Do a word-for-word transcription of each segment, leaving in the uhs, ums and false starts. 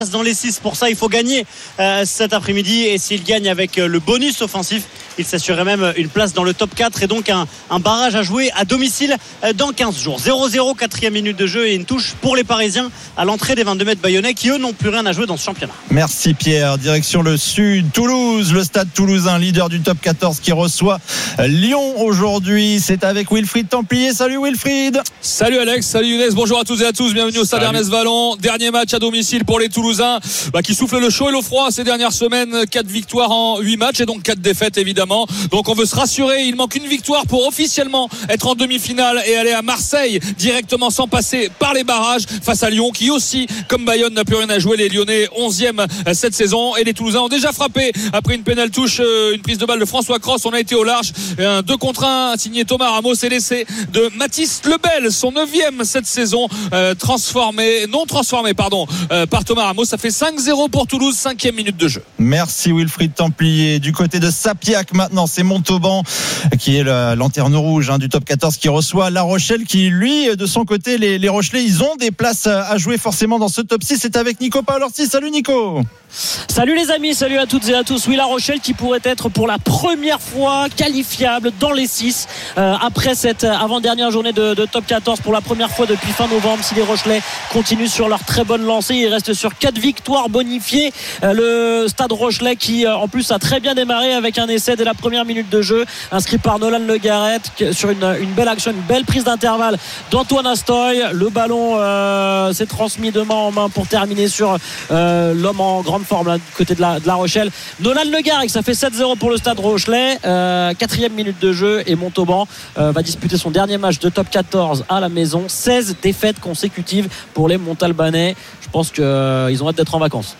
dans les six. Pour ça, il faut gagner euh, cet après-midi, et s'il gagne avec euh, le bonus offensif, il s'assurerait même une place dans le top quatre et donc un, un barrage à jouer à domicile euh, dans quinze jours. zéro zéro, quatrième minute de jeu et une touche pour les Parisiens à l'entrée des vingt-deux mètres bayonnais qui eux n'ont plus rien à jouer dans ce championnat. Merci Pierre. Direction le sud, Toulouse, le stade toulousain, leader du top quatorze qui reçoit Lyon aujourd'hui. C'est avec Wilfried Templier. Salut Wilfried. Salut Alex, salut Younes, bonjour à tous et à tous, bienvenue au stade Ernest Vallon. Dernier match à domicile pour les Toulousains bah, qui soufflent le chaud et le froid ces dernières semaines. quatre victoires en huit matchs et donc quatre défaites évidemment. Donc on veut se rassurer, il manque une victoire pour officiellement être en demi-finale et aller à Marseille directement sans passer par les barrages face à Lyon qui aussi, comme Bayonne, n'a plus rien à jouer. Les Lyonnais onzième cette saison et les Toulousains ont déjà frappé après une pénale touche, une prise de balle de François Cross. On a été au large, un deux contre un signé Thomas Ramos et l'essai de Mathis Lebel, son neuvième cette saison, euh, transformé, non transformé pardon, euh, par Thomas Ramos. Ça fait cinq zéro pour Toulouse, cinquième minute de jeu. Merci Wilfried Templier. Du côté de Sapiac maintenant, c'est Montauban qui est la lanterne rouge hein, du top quatorze qui reçoit La Rochelle qui lui de son côté, les, les Rochelais ils ont des places à jouer forcément dans ce top six. C'est avec Nico Paolorsi. Salut Nico. Salut les amis, salut à toutes et à tous. Oui, La Rochelle qui pourrait être pour la première fois qualifiable dans les six euh, après cette avant-dernière journée de, de top quatorze, pour la première fois depuis fin novembre. Si les Rochelais continuent sur leur très bonne lancée, ils restent sur quatre victoires bonifiées. Euh, le stade Rochelais qui euh, en plus a très bien démarré avec un essai dès la première minute de jeu inscrit par Nolan Le Garret sur une, une belle action, une belle prise d'intervalle d'Antoine Astoy. Le ballon euh, s'est transmis de main en main pour terminer sur euh, l'homme en grande forme là, du côté de la, de la Rochelle, Nolan Le Garret. Ça fait sept zéro pour le stade Rochelais. euh, quatrième minute de jeu et Montauban euh, va disputer son dernier match de top quatorze à la maison. Seize défaites consécutives pour les Montalbanais. Je pense qu'ils euh, ont hâte d'être en vacances.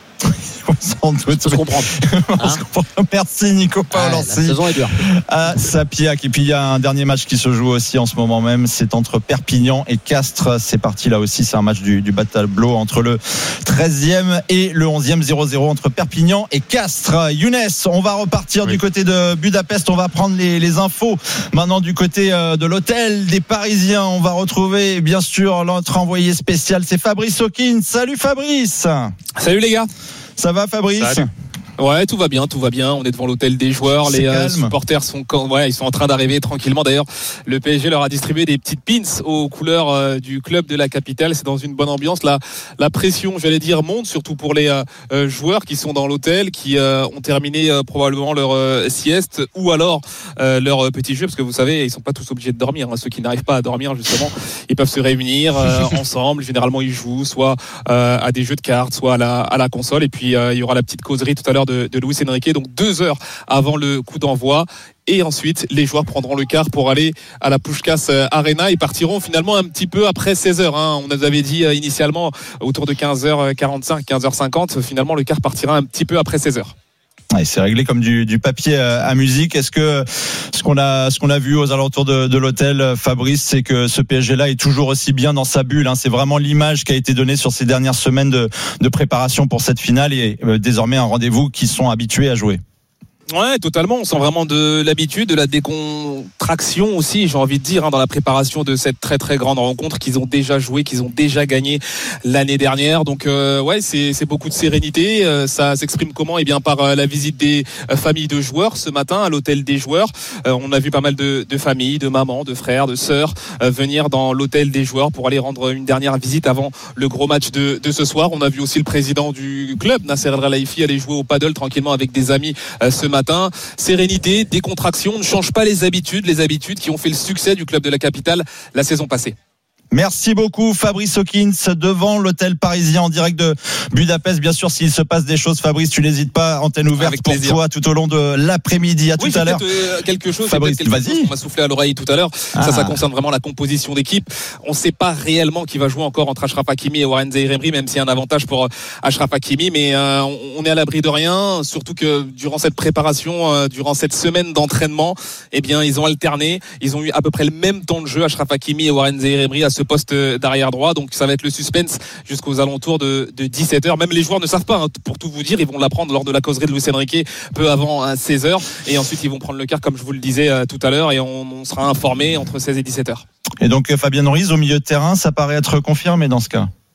Sans doute. On se comprend. Hein Merci Nico Paolorsi. Ouais, la saison est dure. À Sapiac. Et puis il y a un dernier match qui se joue aussi en ce moment même. C'est entre Perpignan et Castres. C'est parti là aussi. C'est un match du, du bas de tableau entre le treizième et le onzième. zéro zéro entre Perpignan et Castres. Younes, on va repartir oui. du côté de Budapest. On va prendre les, les infos maintenant du côté de l'hôtel des Parisiens. On va retrouver bien sûr notre envoyé spécial. C'est Fabrice Hawkins. Salut Fabrice. Salut les gars. Ça va Fabrice? Salut. Ouais, tout va bien, tout va bien. On est devant l'hôtel des joueurs. C'est les euh, supporters sont, ouais, ils sont en train d'arriver tranquillement. D'ailleurs, le P S G leur a distribué des petites pins aux couleurs euh, du club de la capitale. C'est dans une bonne ambiance. La, la pression, j'allais dire, monte, surtout pour les euh, joueurs qui sont dans l'hôtel, qui euh, ont terminé euh, probablement leur euh, sieste ou alors euh, leur euh, petit jeu, parce que vous savez, ils sont pas tous obligés de dormir. Hein. Ceux qui n'arrivent pas à dormir, justement, ils peuvent se réunir euh, ensemble. Généralement, ils jouent soit euh, à des jeux de cartes, soit à la, à la console. Et puis, euh, il y aura la petite causerie tout à l'heure de de Luis Enrique, donc deux heures avant le coup d'envoi. Et ensuite, les joueurs prendront le car pour aller à la Puskás Arena et partiront finalement un petit peu après seize heures. Hein. On nous avait dit initialement autour de quinze heures quarante-cinq, quinze heures cinquante. Finalement, le car partira un petit peu après seize heures. Et c'est réglé comme du, du papier à musique. Est-ce que ce qu'on a, ce qu'on a vu aux alentours de, de l'hôtel, Fabrice, c'est que ce P S G-là est toujours aussi bien dans sa bulle, hein. C'est vraiment l'image qui a été donnée sur ces dernières semaines de, de préparation pour cette finale et euh, désormais un rendez-vous qu'ils sont habitués à jouer. Ouais, totalement. On sent vraiment de l'habitude, de la décontraction aussi, j'ai envie de dire, hein, dans la préparation de cette très très grande rencontre qu'ils ont déjà joué, qu'ils ont déjà gagné l'année dernière. Donc euh, ouais, c'est, c'est beaucoup de sérénité. Euh, ça s'exprime comment ? Eh bien par euh, la visite des euh, familles de joueurs ce matin à l'hôtel des joueurs. Euh, on a vu pas mal de, de familles, de mamans, de frères, de sœurs euh, venir dans l'hôtel des joueurs pour aller rendre une dernière visite avant le gros match de, de ce soir. On a vu aussi le président du club, Nasser El Khelaifi, aller jouer au paddle tranquillement avec des amis euh, ce matin. Sérénité, décontraction, ne change pas les habitudes, les habitudes qui ont fait le succès du club de la capitale la saison passée. Merci beaucoup Fabrice Hawkins devant l'hôtel parisien en direct de Budapest. Bien sûr, s'il se passe des choses, Fabrice, tu n'hésites pas, antenne ouverte avec pour plaisir. Toi tout au long de l'après-midi. À oui, tout à l'heure. Euh, quelque chose, Fabrice, quelque vas-y. Chose qu'on m'a soufflé à l'oreille tout à l'heure. Ah. Ça, ça concerne vraiment la composition d'équipe. On ne sait pas réellement qui va jouer encore entre Achraf Hakimi et Warren Zaïre-Emery, même s'il y a un avantage pour Achraf Hakimi, mais euh, on est à l'abri de rien. Surtout que durant cette préparation, euh, durant cette semaine d'entraînement, eh bien, ils ont alterné. Ils ont eu à peu près le même temps de jeu, Achraf Hakimi et Warren Zaïre-Emery, à ce poste d'arrière droit, donc ça va être le suspense jusqu'aux alentours de, de dix-sept heures. Même les joueurs ne savent pas, hein, pour tout vous dire, ils vont l'apprendre lors de la causerie de Luis Enrique peu avant hein, seize heures, et ensuite ils vont prendre le car comme je vous le disais euh, tout à l'heure, et on, on sera informé entre seize et dix-sept heures. Et donc Fabien Ruiz au milieu de terrain, ça paraît être confirmé dans ce cas?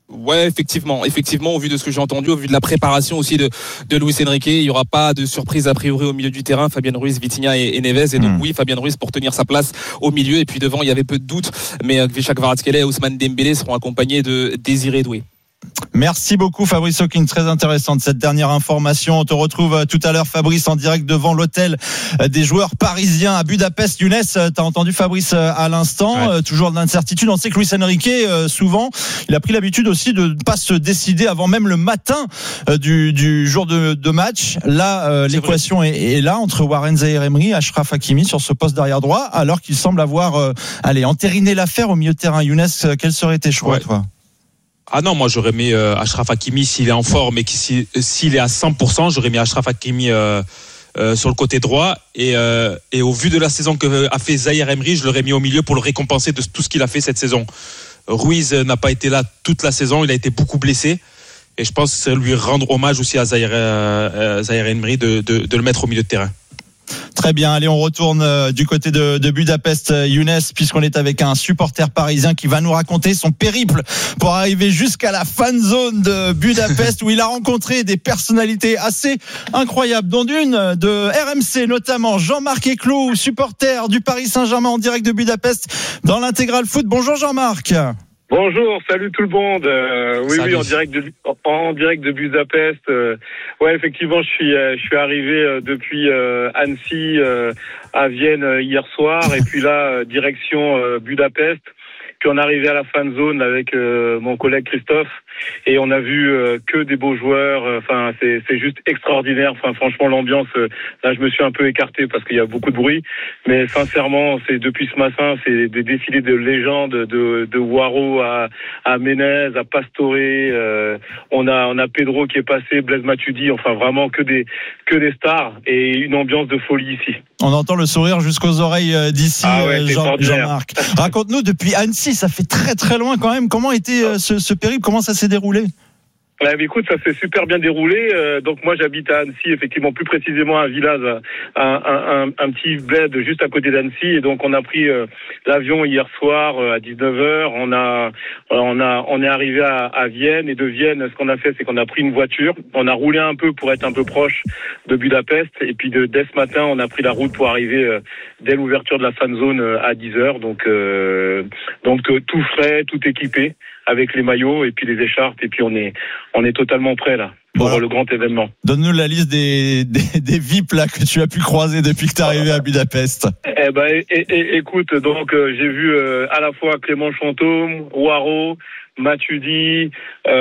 Ouais, effectivement, effectivement, au vu de ce que j'ai entendu, au vu de la préparation aussi de, de Luis Enrique, il n'y aura pas de surprise a priori au milieu du terrain. Fabien Ruiz, Vitinha et, et Neves. Et donc, mmh. oui, Fabien Ruiz pour tenir sa place au milieu. Et puis devant, il y avait peu de doutes. Mais Kvesica Kvaratskhelia et Ousmane Dembélé seront accompagnés de Désiré Doué. Merci beaucoup Fabrice Hawkins, très intéressante cette dernière information. On te retrouve tout à l'heure Fabrice en direct devant l'hôtel des joueurs parisiens à Budapest. Younes, t'as entendu Fabrice à l'instant, ouais. Toujours de l'incertitude. On sait que Luis Enrique souvent il a pris l'habitude aussi de ne pas se décider avant même le matin du, du jour de, de match. Là c'est l'équation est, est là entre Warren Zaïre-Emery et Achraf Hakimi sur ce poste d'arrière droit, alors qu'il semble avoir euh, allez, entériné l'affaire au milieu de terrain. Younes, quels seraient tes choix ouais. toi? Ah non, moi j'aurais mis euh, Achraf Hakimi s'il est en forme et s'il, s'il est à cent pour cent, j'aurais mis Achraf Hakimi euh, euh, sur le côté droit et, euh, et au vu de la saison que a fait Zaïre Emery, je l'aurais mis au milieu pour le récompenser de tout ce qu'il a fait cette saison. Ruiz n'a pas été là toute la saison, il a été beaucoup blessé et je pense que c'est lui rendre hommage aussi à Zaïre, euh, Zaïre Emery de, de, de le mettre au milieu de terrain. Très bien, allez on retourne euh, du côté de, de Budapest, euh, Younes, puisqu'on est avec un supporter parisien qui va nous raconter son périple pour arriver jusqu'à la fan zone de Budapest où il a rencontré des personnalités assez incroyables, dont une de R M C notamment, Jean-Marc Eclou, supporter du Paris Saint-Germain en direct de Budapest dans l'Intégral Foot. Bonjour Jean-Marc. Bonjour, salut tout le monde. Euh, oui, salut. oui, en direct de en direct de Budapest. Euh, ouais, effectivement, je suis euh, je suis arrivé euh, depuis euh, Annecy euh, à Vienne euh, hier soir, et puis là euh, direction euh, Budapest. Puis on est arrivé à la fan zone avec euh, mon collègue Christophe et on a vu euh, que des beaux joueurs. Enfin, c'est c'est juste extraordinaire. Enfin, franchement, l'ambiance. Euh, là, je me suis un peu écarté parce qu'il y a beaucoup de bruit. Mais sincèrement, c'est depuis ce matin, c'est des défilés de légendes, de de Waro à à Menez, à Pastore. Euh, on a on a Pedro qui est passé, Blaise Matuidi. Enfin, vraiment que des que des stars et une ambiance de folie ici. On entend le sourire jusqu'aux oreilles d'ici, ah ouais, Jean, Jean-Marc. Raconte-nous, depuis Annecy, ça fait très très loin quand même. Comment était ce, ce périple? Comment ça s'est déroulé? Ouais, mais écoute, ça s'est super bien déroulé. Euh, donc moi, j'habite à Annecy, effectivement, plus précisément à Villaz, un, un, un, un petit bled juste à côté d'Annecy. Et donc on a pris euh, l'avion hier soir euh, à dix-neuf heures. On a, euh, on a, on est arrivé à, à Vienne. Et de Vienne, ce qu'on a fait, c'est qu'on a pris une voiture. On a roulé un peu pour être un peu proche de Budapest. Et puis de, dès ce matin, on a pris la route pour arriver euh, dès l'ouverture de la fan zone euh, à dix heures. Donc, euh, donc euh, tout frais, tout équipé, avec les maillots et puis les écharpes, et puis on est on est totalement prêt là pour voilà. le grand événement. Donne-nous la liste des des, des V I P là que tu as pu croiser depuis que tu es arrivé à Budapest. Eh ben et, et, écoute, donc euh, j'ai vu euh, à la fois Clément Chantôme, Waro, Matuidi,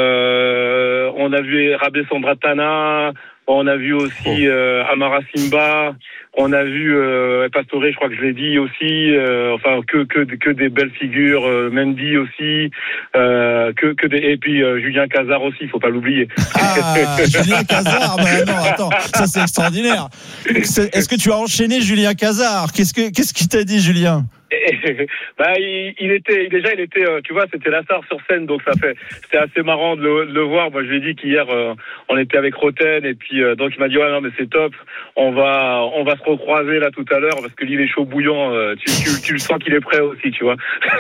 euh, on a vu Rabé Sandratana, on a vu aussi euh, Amara Simba, on a vu euh, Pastore, je crois que je l'ai dit aussi, euh, enfin que que que des belles figures, euh, Mendy aussi, euh, que que des et puis euh, Julien Cazard aussi, faut pas l'oublier. Ah, Julien Cazard, bah non, attends, ça c'est extraordinaire. C'est, est-ce que tu as enchaîné Julien Cazard? Qu'est-ce que qu'est-ce qu'il t'a dit, Julien? bah, il, il était déjà, il était, tu vois, c'était la star sur scène, donc ça fait, c'était assez marrant de le, de le voir. Moi, je lui ai dit qu'hier, euh, on était avec Roten, et puis euh, donc il m'a dit ouais non mais c'est top, on va, on va se recroiser là tout à l'heure parce que lui il est chaud bouillant, euh, tu, tu, tu le sens qu'il est prêt aussi, tu vois.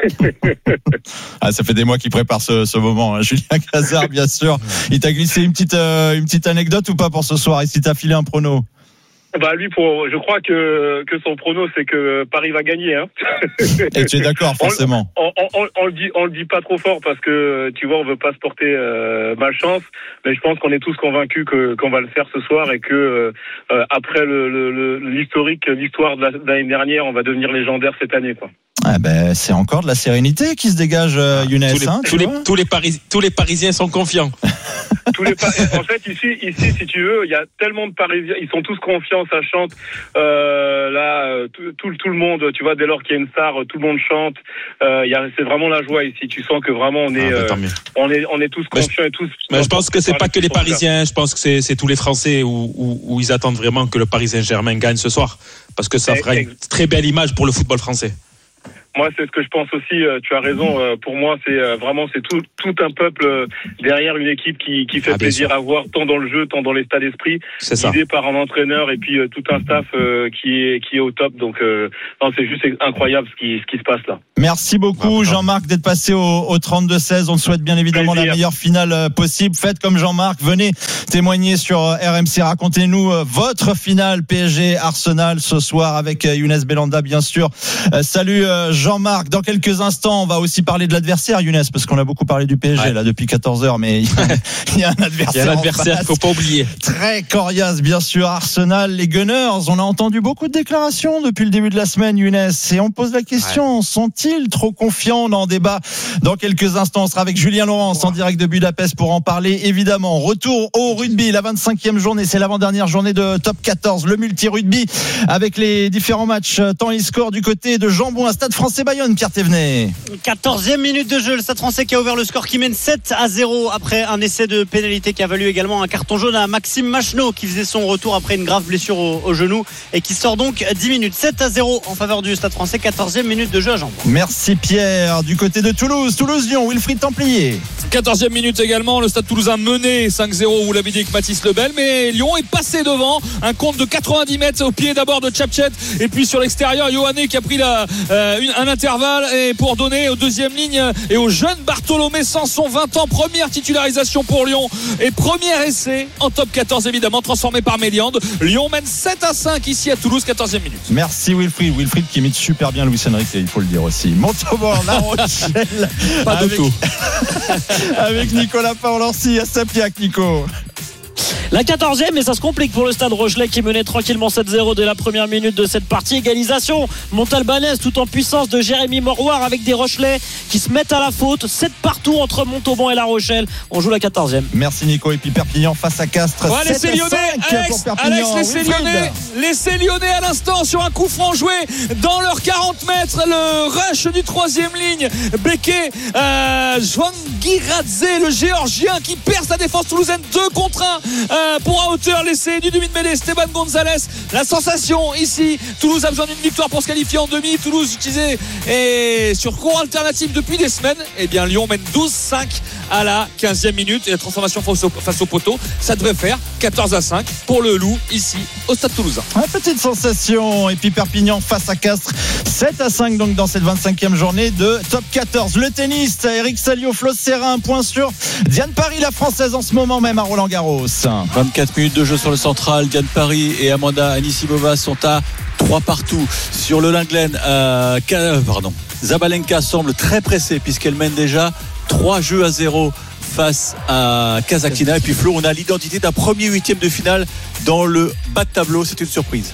Ah, ça fait des mois qu'il prépare ce, ce moment, hein. Julien Cazard, bien sûr. Il t'a glissé une petite, euh, une petite anecdote ou pas pour ce soir? Et si t'as filé un prono? Bah lui, pour, je crois que que son prono c'est que Paris va gagner. Hein. Et tu es d'accord forcément. On, on, on, on le dit, on le dit pas trop fort parce que tu vois, on veut pas se porter euh, malchance, mais je pense qu'on est tous convaincus que qu'on va le faire ce soir et que euh, après le, le, le l'historique, l'histoire de, la, de l'année dernière, on va devenir légendaire cette année, quoi. Ah ben, c'est encore de la sérénité qui se dégage, euh, Younes. Tous les, hein, tous, les, tous, les Paris, tous les Parisiens sont confiants. tous les Par... En fait, ici, ici, si tu veux, il y a tellement de Parisiens, ils sont tous confiants, ça chante. Euh, là, tout, tout, tout le monde, tu vois, dès lors qu'il y a une star, tout le monde chante. Euh, y a, c'est vraiment la joie ici. Tu sens que vraiment on est, ah, bah, euh, on est, on est tous confiants et tous. Mais je pense que c'est pas que les Parisiens. Je pense que c'est, c'est tous les Français où, où, où ils attendent vraiment que le Paris Saint-Germain gagne ce soir, parce que ça fera une très belle image pour le football français. moi, c'est ce que je pense aussi. Tu as raison. Pour moi, c'est vraiment c'est tout tout un peuple derrière une équipe qui qui fait ah, plaisir sûr. à voir, tant dans le jeu, tant dans l'état d'esprit, guidé par un entraîneur et puis tout un staff qui est qui est au top. Donc, non, c'est juste incroyable ce qui ce qui se passe là. Merci beaucoup, Jean-Marc, d'être passé au, au trente-deux seize. On te souhaite bien évidemment plaisir. la meilleure finale possible. Faites comme Jean-Marc, venez témoigner sur R M C. Racontez-nous votre finale P S G Arsenal ce soir avec Younes Belhanda, bien sûr. Euh, salut euh, Jean-Marc. Dans quelques instants, on va aussi parler de l'adversaire, Younes, parce qu'on a beaucoup parlé du P S G ouais. là depuis quatorze heures, mais il y, y a un adversaire. Il y a un adversaire, faut pas oublier. Très coriace, bien sûr. Arsenal, les Gunners. On a entendu beaucoup de déclarations depuis le début de la semaine, Younes, et on pose la question ouais. sont-ils trop confiants? On en débat dans quelques instants. On sera avec Julien Laurence en direct de Budapest pour en parler. Évidemment, retour au rugby, la vingt-cinquième journée, c'est l'avant-dernière journée de Top quatorze, le multi-rugby avec les différents matchs, temps et score du côté de Jambouin, Stade Français Bayonne, Pierre Thévenet. quatorzième minute de jeu, le Stade Français qui a ouvert le score, qui mène sept à zéro après un essai de pénalité qui a valu également un carton jaune à Maxime Macheneau qui faisait son retour après une grave blessure au, au genou et qui sort donc dix minutes. sept à zéro en faveur du Stade Français, quatorzième minute de jeu à Jambouin. Merci Pierre. Du côté de Toulouse, Toulouse-Lyon, Wilfried Templier. quatorzième minute également, le Stade Toulousain mené cinq zéro, vous l'avez dit, avec Mathis Lebel, mais Lyon est passé devant, un compte de quatre-vingt-dix mètres au pied d'abord de Tchapchet et puis sur l'extérieur Yohanné qui a pris la, euh, une, un intervalle et pour donner aux deuxième ligne et au jeune Bartholomé Sanson, vingt ans, première titularisation pour Lyon et premier essai en top quatorze évidemment, transformé par Méliande. Lyon mène sept à cinq ici à Toulouse, quatorzième minute. Merci Wilfried, Wilfried qui imite super bien Luis Enrique, il faut le dire aussi. Montauban, La Rochelle. Pas avec... d'auto. avec Nicolas Paolorsi à Sapiac, Nico. La quatorzième, et ça se complique pour le Stade Rochelais qui menait tranquillement sept zéro dès la première minute de cette partie. Égalisation montalbanaise tout en puissance de Jérémy Moroir avec des Rochelais qui se mettent à la faute. sept partout entre Montauban et La Rochelle. On joue la quatorzième. Merci Nico. Et puis Perpignan face à Castres. Ouais, l'essai lyonnais, Alex, Alex l'essai lyonnais, l'essai lyonnais à l'instant sur un coup franc joué dans leurs quarante mètres. Le rush du troisième ligne. Beke, euh, Zwangiradze, le Géorgien qui perd sa défense toulousaine deux contre un. Euh, pour à hauteur l'essai du demi-mêlée Esteban Gonzalez. La sensation ici, Toulouse a besoin d'une victoire pour se qualifier en demi. Toulouse utilisé et sur cours alternatif depuis des semaines. Et bien Lyon mène douze cinq à la quinzième minute et la transformation face au, face au poteau, ça devrait faire quatorze à cinq pour le Loup ici au Stade Toulousain. Une petite sensation. Et puis Perpignan face à Castres, sept à cinq donc dans cette vingt-cinquième journée de Top quatorze. Le tennis, Eric Salio, Flo Serra, un point sur Diane Paris, la française en ce moment même à Roland-Garros. vingt-quatre minutes de jeu sur le central. Diane Paris et Amanda Anisimova sont à trois partout. Sur le Linglen, euh, pardon, Zabalenka semble très pressée puisqu'elle mène déjà trois jeux à zéro face à Kazakhstina. Et puis Flo, on a l'identité d'un premier huitième de finale dans le bas de tableau. C'est une surprise.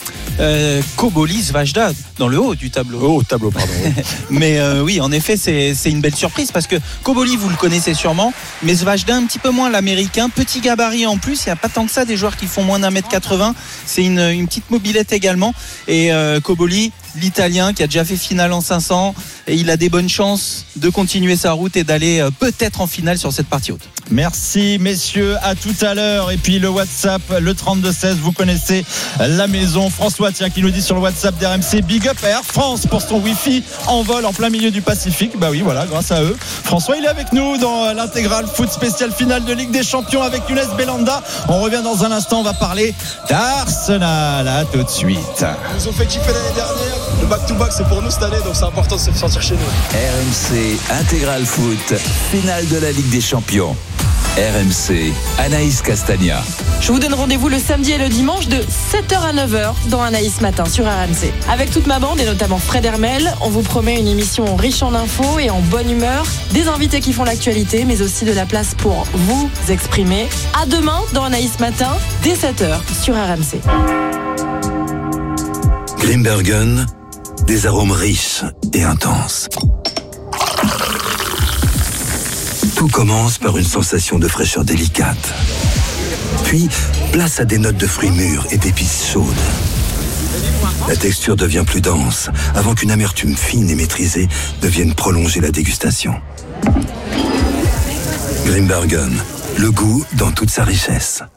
Euh, Kobolis Vajda dans le haut du tableau. Oh, tableau, pardon. Mais euh, oui, en effet, c'est, c'est une belle surprise parce que Koboli, vous le connaissez sûrement, mais Vajda un petit peu moins, l'américain, petit gabarit en plus. Il n'y a pas tant que ça des joueurs qui font moins d'un mètre quatre-vingts. C'est une, une petite mobilette également. Et euh, Koboli, l'Italien qui a déjà fait finale en cinq cents, et il a des bonnes chances de continuer sa route et d'aller euh, peut-être en finale sur cette partie haute. Merci messieurs, à tout à l'heure. Et puis le WhatsApp, le trente-deux seize, vous connaissez la maison. François tiens qui nous dit sur le WhatsApp d'R M C, big up à Air France pour son Wi-Fi en vol en plein milieu du Pacifique. Bah oui, voilà, grâce à eux. François, il est avec nous dans l'intégrale foot spécial finale de Ligue des Champions avec Younes Belhanda. On revient dans un instant, on va parler d'Arsenal. À tout de suite. Ils nous ont fait kiffer l'année dernière. Le back-to-back, c'est pour nous cette année, donc c'est important de se sentir chez nous. R M C intégral foot, finale de la Ligue des Champions. R M C, Anaïs Castagna. Je vous donne rendez-vous le samedi et le dimanche de sept heures à neuf heures dans Anaïs Matin sur R M C. Avec toute ma bande et notamment Fred Hermel, on vous promet une émission riche en infos et en bonne humeur, des invités qui font l'actualité, mais aussi de la place pour vous exprimer. À demain dans Anaïs Matin, dès sept heures sur R M C. Grimbergen, des arômes riches et intenses. Tout commence par une sensation de fraîcheur délicate. Puis, place à des notes de fruits mûrs et d'épices chaudes. La texture devient plus dense, avant qu'une amertume fine et maîtrisée ne vienne prolonger la dégustation. Grimbergen, le goût dans toute sa richesse.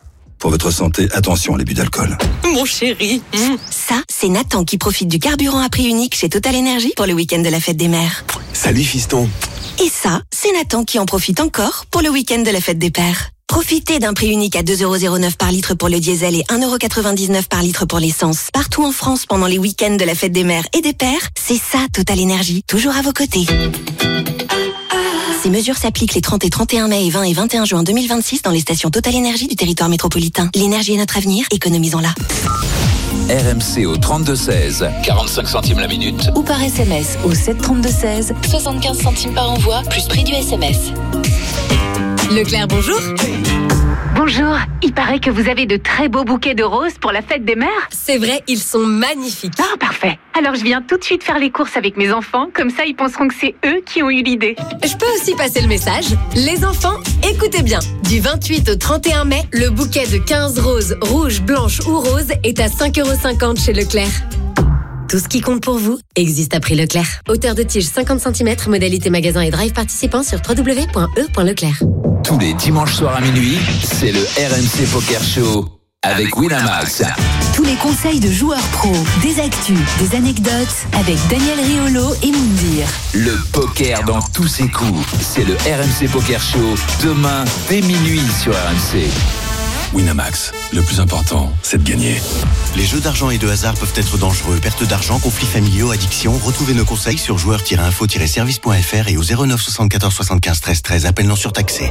Pour votre santé, attention à l'abus d'alcool. Mon chéri. Mmh. Ça, c'est Nathan qui profite du carburant à prix unique chez Total Energy pour le week-end de la fête des mères. Salut fiston. Et ça, c'est Nathan qui en profite encore pour le week-end de la fête des pères. Profitez d'un prix unique à deux euros zéro neuf par litre pour le diesel et un euro quatre-vingt-dix-neuf par litre pour l'essence. Partout en France pendant les week-ends de la fête des mères et des pères, c'est ça Total Energy, toujours à vos côtés. Ces mesures s'appliquent les trente et trente et un mai et vingt et vingt et un juin deux mille vingt-six dans les stations Total Energy du territoire métropolitain. L'énergie est notre avenir, économisons-la. R M C au trente-deux seize, quarante-cinq centimes la minute. Ou par S M S au sept trente-deux seize, soixante-quinze centimes par envoi, plus prix du S M S. Leclerc, bonjour. Bonjour, il paraît que vous avez de très beaux bouquets de roses pour la fête des mères. C'est vrai, ils sont magnifiques. Ah, parfait. Alors je viens tout de suite faire les courses avec mes enfants, comme ça ils penseront que c'est eux qui ont eu l'idée. Je peux aussi passer le message. Les enfants, écoutez bien. Du vingt-huit au trente et un mai, le bouquet de quinze roses, rouges, blanches ou roses est à cinq euros cinquante chez Leclerc. Tout ce qui compte pour vous existe à prix Leclerc. Hauteur de tige cinquante centimètres, modalité magasin et drive participant sur w w w point e point leclerc. Tous les dimanches soirs à minuit, c'est le R M C Poker Show avec Winamax. Tous les conseils de joueurs pros, des actus, des anecdotes avec Daniel Riolo et Moundir. Le poker dans tous ses coups, c'est le R M C Poker Show demain dès minuit sur R M C. Winamax, le plus important, c'est de gagner. Les jeux d'argent et de hasard peuvent être dangereux. Perte d'argent, conflits familiaux, addiction. Retrouvez nos conseils sur joueurs tiret info tiret service point f r et au zéro neuf soixante-quatorze soixante-quinze treize treize. Appel non surtaxé.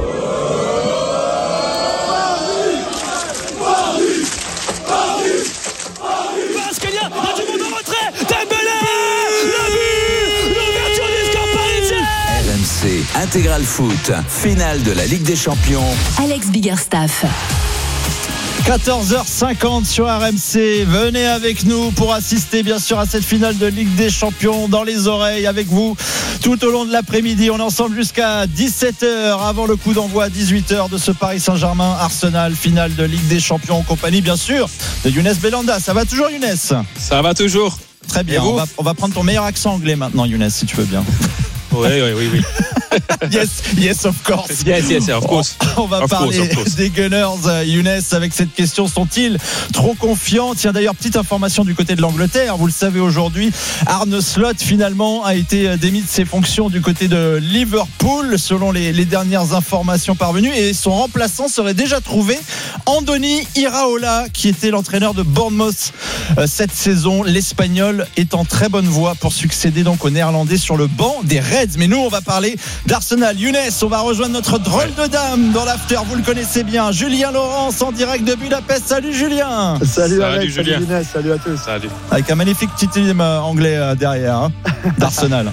R M C Intégral Foot, finale de la Ligue des Champions. Alex Biggerstaff. quatorze heures cinquante sur R M C. Venez avec nous pour assister bien sûr à cette finale de Ligue des Champions dans les oreilles avec vous tout au long de l'après-midi. On est ensemble jusqu'à dix-sept heures avant le coup d'envoi à dix-huit heures de ce Paris Saint-Germain Arsenal, finale de Ligue des Champions en compagnie bien sûr de Younes Belhanda. Ça va toujours Younes? Ça va toujours. Très bien. On va, on va prendre ton meilleur accent anglais maintenant Younes si tu veux bien. Oui, oui, oui, oui. Yes, yes, of course. Yes, yes, of course. On, on va of parler course, of course. des Gunners, Younes, avec cette question. Sont-ils trop confiants? Tiens, d'ailleurs, petite information du côté de l'Angleterre. Vous le savez aujourd'hui, Arne Slot, finalement, a été démis de ses fonctions du côté de Liverpool, selon les, les dernières informations parvenues. Et son remplaçant serait déjà trouvé, Andoni Iraola, qui était l'entraîneur de Bournemouth euh, cette saison. L'Espagnol est en très bonne voie pour succéder donc au Néerlandais sur le banc des Reds. Mais nous, on va parler d'Arsenal. Younes, on va rejoindre notre drôle de dame dans l'after. Vous le connaissez bien. Julien Laurence en direct de Budapest. Salut Julien. Salut, salut Alex, Julien. Salut Younes, salut à tous. Salut. Avec un magnifique petit team anglais derrière hein, d'Arsenal.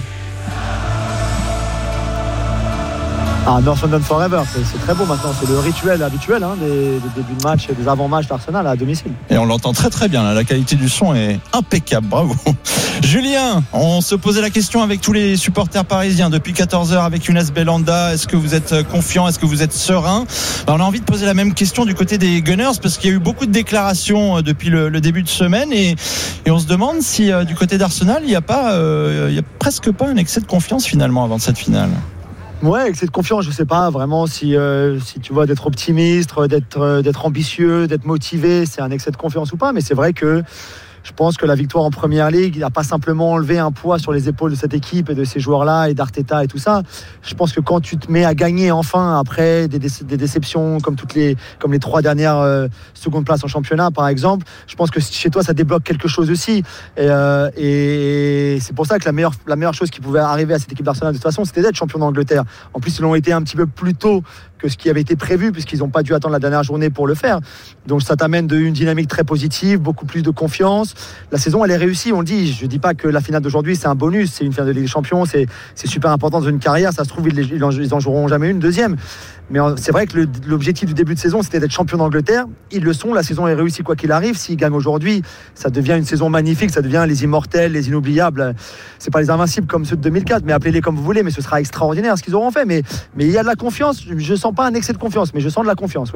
Ah, North London Forever, c'est, c'est très beau maintenant. C'est le rituel habituel hein, des, des débuts de match et des avant-matchs d'Arsenal à domicile. Et on l'entend très très bien. Là. La qualité du son est impeccable. Bravo. Julien, on se posait la question avec tous les supporters parisiens depuis quatorze heures avec Younes Belhanda. Est-ce que vous êtes confiant? Est-ce que vous êtes serein? Alors, on a envie de poser la même question du côté des Gunners parce qu'il y a eu beaucoup de déclarations depuis le, le début de semaine et, et on se demande si euh, du côté d'Arsenal, il n'y a pas, euh, il y a presque pas un excès de confiance finalement avant cette finale. Ouais, excès de confiance, je sais pas vraiment si, euh, si tu vois d'être optimiste, d'être, d'être ambitieux, d'être motivé, c'est un excès de confiance ou pas. Mais c'est vrai que je pense que la victoire en Première Ligue n'a pas simplement enlevé un poids sur les épaules de cette équipe et de ces joueurs-là et d'Arteta et tout ça. Je pense que quand tu te mets à gagner enfin après des, déce- des déceptions comme toutes les comme les trois dernières euh, secondes places en championnat par exemple, je pense que chez toi ça débloque quelque chose aussi. Et, euh, et c'est pour ça que la meilleure la meilleure chose qui pouvait arriver à cette équipe d'Arsenal de toute façon, c'était d'être champion d'Angleterre. En plus, ils l'ont été un petit peu plus tôt que ce qui avait été prévu puisqu'ils n'ont pas dû attendre la dernière journée pour le faire. Donc ça t'amène de une dynamique très positive, beaucoup plus de confiance. La saison elle est réussie, on le dit. Je dis pas que la finale d'aujourd'hui c'est un bonus, c'est une finale de Ligue des Champions, c'est, c'est super important dans une carrière. Ça se trouve ils, ils, en, ils en joueront jamais une deuxième. Mais c'est vrai que le, l'objectif du début de saison c'était d'être champion d'Angleterre. Ils le sont, la saison est réussie quoi qu'il arrive. S'ils gagnent aujourd'hui, ça devient une saison magnifique, ça devient les immortels, les inoubliables. C'est pas les invincibles comme ceux de deux mille quatre, mais appelez-les comme vous voulez, mais ce sera extraordinaire ce qu'ils auront fait. Mais, mais il y a de la confiance, je sens pas un excès de confiance, mais je sens de la confiance, oui.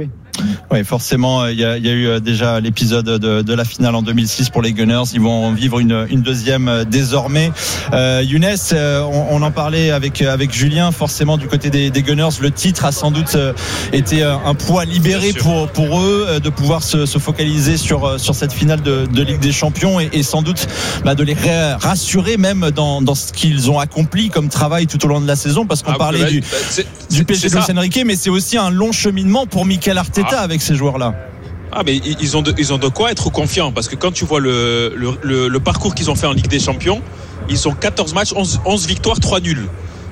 Oui, forcément, il y a, il y a eu déjà l'épisode de, de la finale en deux mille six pour les Gunners. Ils vont vivre une, une deuxième désormais. Euh, Younes, on, on en parlait avec, avec Julien. Forcément, du côté des, des Gunners, le titre a sans doute été un poids libéré pour, pour eux de pouvoir se, se focaliser sur, sur cette finale de, de Ligue des Champions et, et sans doute bah, de les rassurer même dans, dans ce qu'ils ont accompli comme travail tout au long de la saison, parce qu'on ah, parlait bah, du, bah, du P S G de Luis Enrique, mais c'est aussi un long cheminement pour Mikel Arteta ah. avec ces joueurs-là. Ah mais ils ont de, ils ont de quoi être confiants, parce que quand tu vois le, le, le, le parcours qu'ils ont fait en Ligue des Champions, ils ont quatorze matchs, onze, onze victoires, trois nuls.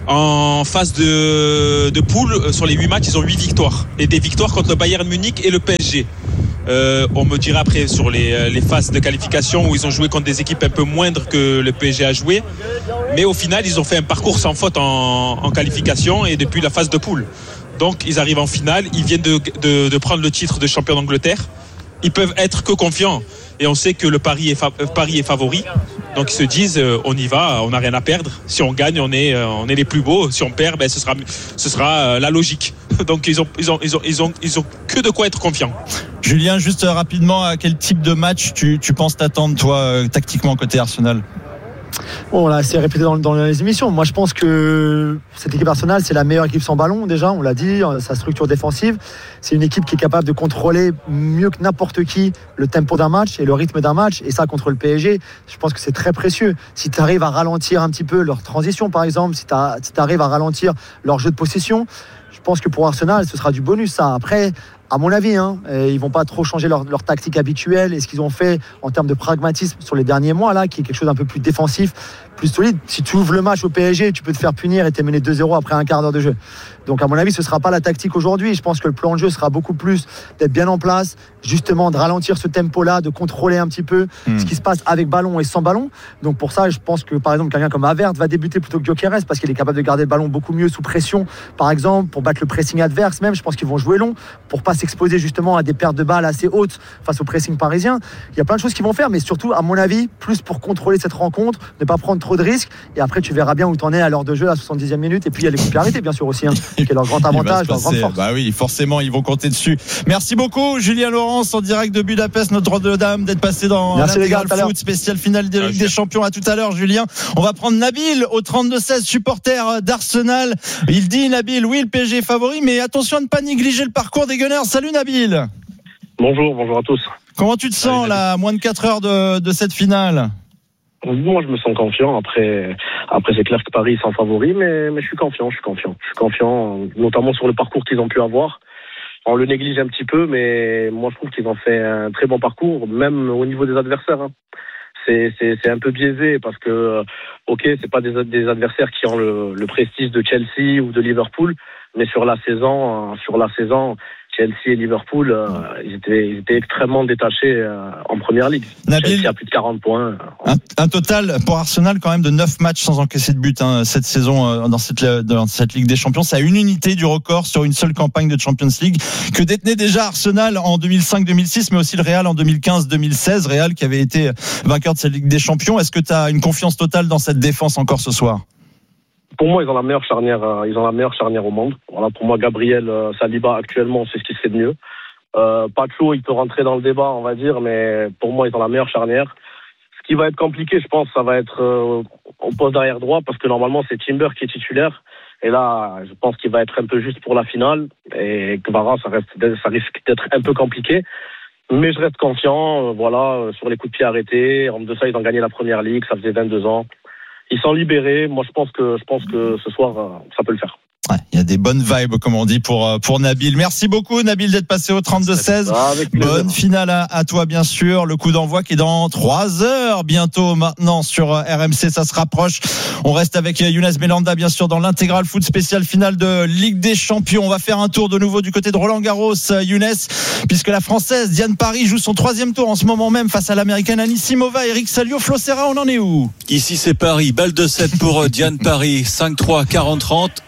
En phase de, de poule, sur les huit matchs, ils ont huit victoires. Et des victoires contre le Bayern Munich et le P S G. Euh, on me dira après sur les, les phases de qualification où ils ont joué contre des équipes un peu moindres que le P S G a joué. Mais au final, ils ont fait un parcours sans faute en, en qualification et depuis la phase de poule. Donc ils arrivent en finale, ils viennent de, de, de prendre le titre de champion d'Angleterre. Ils peuvent être que confiants. Et on sait que le Paris est, fa- Paris est favori. Donc ils se disent, euh, on y va, on n'a rien à perdre. Si on gagne, on est, euh, on est les plus beaux. Si on perd, ben, ce sera, ce sera euh, la logique. Donc ils ont, ils ont, ils ont, ils ont, ils ont que de quoi être confiants. Julien, juste rapidement, à quel type de match tu, tu penses t'attendre, toi, euh, tactiquement côté Arsenal ? Bon, on l'a assez répété dans, dans les émissions. Moi, je pense que cette équipe Arsenal, c'est la meilleure équipe sans ballon, déjà, on l'a dit, sa structure défensive. C'est une équipe qui est capable de contrôler mieux que n'importe qui le tempo d'un match et le rythme d'un match. Et ça, contre le P S G, je pense que c'est très précieux. Si tu arrives à ralentir un petit peu leur transition, par exemple, si tu si arrives à ralentir leur jeu de possession, je pense que pour Arsenal, ce sera du bonus, ça. Après, à mon avis, hein, ils vont pas trop changer leur, leur tactique habituelle et ce qu'ils ont fait en termes de pragmatisme sur les derniers mois, là, qui est quelque chose d'un peu plus défensif, plus solide. Si tu ouvres le match au P S G, tu peux te faire punir et t'es mené deux zéro après un quart d'heure de jeu. Donc, à mon avis, ce sera pas la tactique aujourd'hui. Je pense que le plan de jeu sera beaucoup plus d'être bien en place, justement, de ralentir ce tempo-là, de contrôler un petit peu mmh. ce qui se passe avec ballon et sans ballon. Donc, pour ça, je pense que, par exemple, quelqu'un comme Havertz va débuter plutôt que Gyökeres parce qu'il est capable de garder le ballon beaucoup mieux sous pression, par exemple, pour battre le pressing adverse même. Je pense qu'ils vont jouer long pour pas s'exposer justement à des pertes de balles assez hautes face au pressing parisien. Il y a plein de choses qu'ils vont faire, mais surtout, à mon avis, plus pour contrôler cette rencontre, ne pas prendre trop de risques. Et après, tu verras bien où t'en es à l'heure de jeu, à la soixante-dixième minute. Et puis, il y a les coups de pied arrêtés, bien sûr, aussi, hein, qui est leur grand avantage, leur grande force. Bah oui, forcément, ils vont compter dessus. Merci beaucoup, Julien Laurence, en direct de Budapest, Notre-Dame, d'être passé dans l'intégral foot spécial finale de Ligue des Champions. À tout à l'heure, Julien. On va prendre Nabil au trente-deux seize, supporter d'Arsenal. Il dit, Nabil, oui, le P S G est favori, mais attention à ne pas négliger le parcours des Gunners. Salut, Nabil. Bonjour, bonjour à tous. Comment tu te sens, Salut, là, à moins de quatre heures de, de cette finale? Moi, je me sens confiant. Après, après c'est clair que Paris sont favoris, mais, mais je suis confiant, je suis confiant. Je suis confiant, notamment sur le parcours qu'ils ont pu avoir. On le néglige un petit peu, mais moi, je trouve qu'ils ont fait un très bon parcours, même au niveau des adversaires. Hein. C'est, c'est, c'est un peu biaisé parce que, ok, c'est pas des, des adversaires qui ont le, le prestige de Chelsea ou de Liverpool, mais sur la saison, sur la saison, Chelsea et Liverpool, euh, ils, étaient, ils étaient extrêmement détachés euh, en première ligue. Nabil, Chelsea a plus de quarante points. Un, un total pour Arsenal quand même de neuf matchs sans encaisser de but hein, cette saison euh, dans, cette, dans cette Ligue des Champions. C'est à une unité du record sur une seule campagne de Champions League que détenait déjà Arsenal en deux mille cinq deux mille six, mais aussi le Real en deux mille quinze deux mille seize. Real qui avait été vainqueur de cette Ligue des Champions. Est-ce que tu as une confiance totale dans cette défense encore ce soir? Pour moi, ils ont la meilleure charnière, euh, ils ont la meilleure charnière au monde. Voilà, pour moi, Gabriel euh, Saliba actuellement, c'est ce qui se fait de mieux. Euh, Pacho, il peut rentrer dans le débat, on va dire, mais pour moi, ils ont la meilleure charnière. Ce qui va être compliqué, je pense, ça va être euh, au poste d'arrière droit, parce que normalement, c'est Timber qui est titulaire. Et là, je pense qu'il va être un peu juste pour la finale. Et Kvara, ça reste, ça risque d'être un peu compliqué. Mais je reste confiant, euh, voilà, sur les coups de pied arrêtés. En de ça, ils ont gagné la première ligue, ça faisait vingt-deux ans. Ils sont libérés. Moi, je pense que, je pense que ce soir, ça peut le faire. Ouais, il y a des bonnes vibes, comme on dit, pour, pour Nabil. Merci beaucoup, Nabil, d'être passé au trente-deux seize. Bonne finale à, à toi, bien sûr. Le coup d'envoi qui est dans trois heures bientôt maintenant sur R M C. Ça se rapproche. On reste avec Younes Belhanda, bien sûr, dans l'intégral foot spécial finale de Ligue des Champions. On va faire un tour de nouveau du côté de Roland-Garros, Younes, puisque la Française Diane Paris joue son troisième tour en ce moment même face à l'Américaine Anisimova. Eric Salio, Flo Serra, on en est où? Ici, c'est Paris. Balle de sept pour Diane Paris. cinq trois, quarante trente. Aïe, aïe, aïe.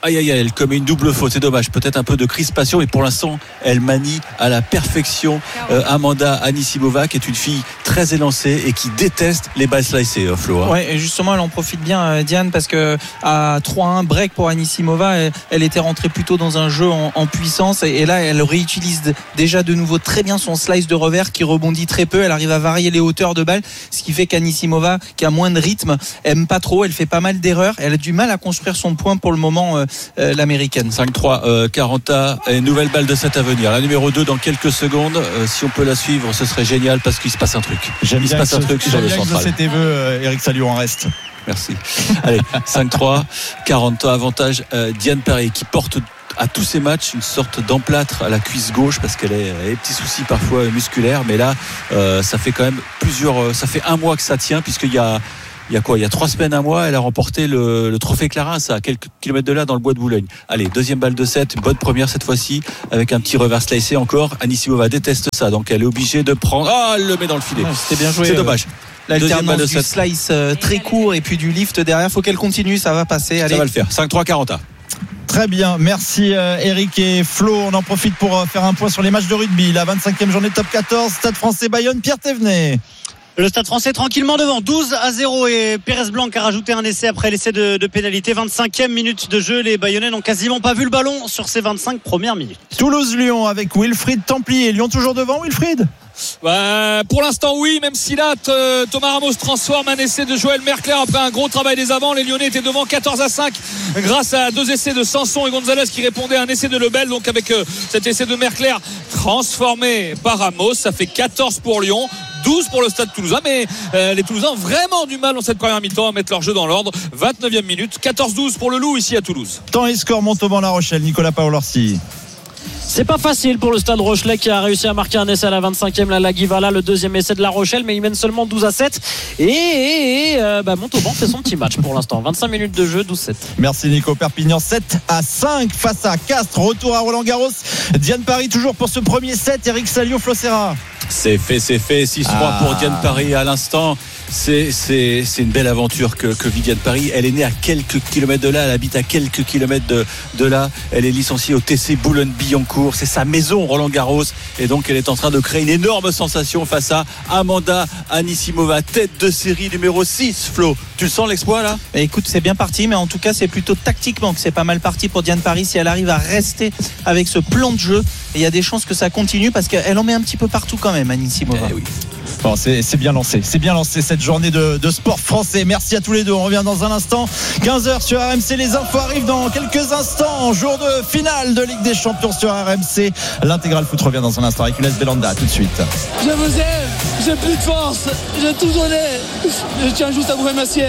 elle commet une double faute. C'est dommage, peut-être un peu de crispation, mais pour l'instant, elle manie à la perfection euh, Amanda Anisimova, qui est une fille très élancée et qui déteste les balles slicées, euh, Flo. Hein. Ouais, et justement, elle en profite bien, euh, Diane, parce que à trois un break pour Anisimova, elle, elle était rentrée plutôt dans un jeu en, en puissance, et, et là, elle réutilise déjà de nouveau très bien son slice de revers qui rebondit très peu. Elle arrive à varier les hauteurs de balle, ce qui fait qu'Anisimova, qui a moins de rythme, aime pas trop. Elle fait pas mal d'erreurs. Elle a du mal à construire son point pour le moment, euh, euh, l'américaine. cinq trois, euh, Caranta, et nouvelle balle de sept à venir. La numéro deux dans quelques secondes. Euh, si on peut la suivre, ce serait génial parce qu'il se passe un truc. J'aime Il se bien passe un ce, truc sur le central. J'aime bien que Eric Salio en reste. Merci. Allez, cinq trois, Caranta, avantage euh, Diane Paris qui porte à tous ces matchs une sorte d'emplâtre à la cuisse gauche parce qu'elle a des petits soucis parfois musculaires, mais là euh, ça fait quand même plusieurs euh, ça fait un mois que ça tient, puisqu'il y a il y a quoi il y a trois semaines, un mois, elle a remporté le, le trophée Clarins à quelques kilomètres de là dans le bois de Boulogne. Allez, deuxième balle de sept, une bonne première cette fois-ci avec un petit revers slicé encore. Anisimova déteste ça, donc elle est obligée de prendre. Ah, elle le met dans le filet. Ouais, c'était bien joué. C'est dommage. L'alternance du slice euh, très court et puis du lift derrière, faut qu'elle continue, ça va passer. Allez. Ça va le faire. cinq trois, Caranta. Très bien, merci euh, Eric et Flo. On en profite pour euh, faire un point sur les matchs de rugby. La vingt-cinquième journée de top quatorze, Stade Français Bayonne, Pierre Thévenet. Le Stade Français tranquillement devant, douze à zéro, et Pérez Blanc a rajouté un essai après l'essai de, de pénalité. vingt-cinquième minute de jeu, les Bayonnais n'ont quasiment pas vu le ballon sur ces vingt-cinq premières minutes. Toulouse-Lyon avec Wilfried Templier. Lyon toujours devant, Wilfried? Bah, pour l'instant oui, même si là t- Thomas Ramos transforme un essai de Joël Mercler après un gros travail des avants. Les Lyonnais étaient devant quatorze à cinq grâce à deux essais de Sanson et Gonzalez qui répondaient à un essai de Lebel. Donc avec euh, cet essai de Mercler transformé par Ramos, ça fait quatorze pour Lyon, douze pour le Stade Toulousain. Mais euh, les Toulousains ont vraiment du mal dans cette première mi-temps à mettre leur jeu dans l'ordre. vingt-neuvième minute, quatorze douze pour le Loup ici à Toulouse. Temps et score Montauban-La Rochelle, Nicolas Paolorsi. C'est pas facile pour le Stade Rochelais qui a réussi à marquer un essai à la vingt-cinquième, la Laguivala, le deuxième essai de La Rochelle, mais il mène seulement douze à sept. Et, et, et euh, bah, Montauban fait son petit match pour l'instant. vingt-cinq minutes de jeu, douze sept. Merci Nico. Perpignan sept à cinq face à Castres. Retour à Roland-Garros. Diane Paris toujours pour ce premier set. Eric Salio, Flo Serra. C'est fait, c'est fait. six trois ah. pour Diane Paris à l'instant. C'est, c'est, c'est une belle aventure que, que vit Diane Paris. Elle est née à quelques kilomètres de là, elle habite à quelques kilomètres de, de là. Elle est licenciée au T C Boulogne-Billancourt. C'est sa maison, Roland-Garros. Et donc, elle est en train de créer une énorme sensation face à Amanda Anisimova, tête de série numéro six. Flo, tu le sens l'exploit là? Écoute, c'est bien parti, mais en tout cas, c'est plutôt tactiquement que c'est pas mal parti pour Diane Paris. Si elle arrive à rester avec ce plan de jeu, il y a des chances que ça continue parce qu'elle en met un petit peu partout quand même, Anisimova. Eh oui. Bon, c'est, c'est bien lancé, c'est bien lancé cette journée de, de sport français. Merci à tous les deux, on revient dans un instant. quinze heures sur R M C, les infos arrivent dans quelques instants. Jour de finale de Ligue des Champions sur R M C. L'intégral foot revient dans un instant avec Younes Belanda. Tout de suite. Je vous aime, j'ai plus de force, j'ai tout donné. Je tiens juste à vous remercier.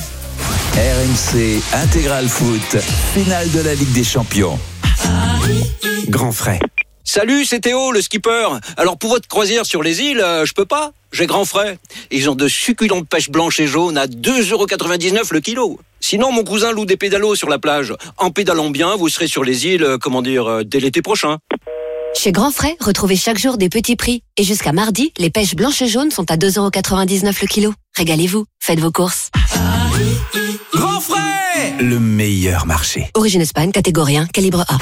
R M C Intégral Foot, finale de la Ligue des Champions. Grand Frais. Salut, c'est Théo, le skipper. Alors pour votre croisière sur les îles, euh, je peux pas. J'ai grand frais. Ils ont de succulentes pêches blanches et jaunes à deux euros quatre-vingt-dix-neuf le kilo. Sinon, mon cousin loue des pédalos sur la plage. En pédalant bien, vous serez sur les îles, euh, comment dire, euh, dès l'été prochain. Chez Grand Frais, retrouvez chaque jour des petits prix. Et jusqu'à mardi, les pêches blanches et jaunes sont à deux euros quatre-vingt-dix-neuf le kilo. Régalez-vous, faites vos courses. Grand Frais, le meilleur marché. Origine Espagne, catégorie un, calibre A.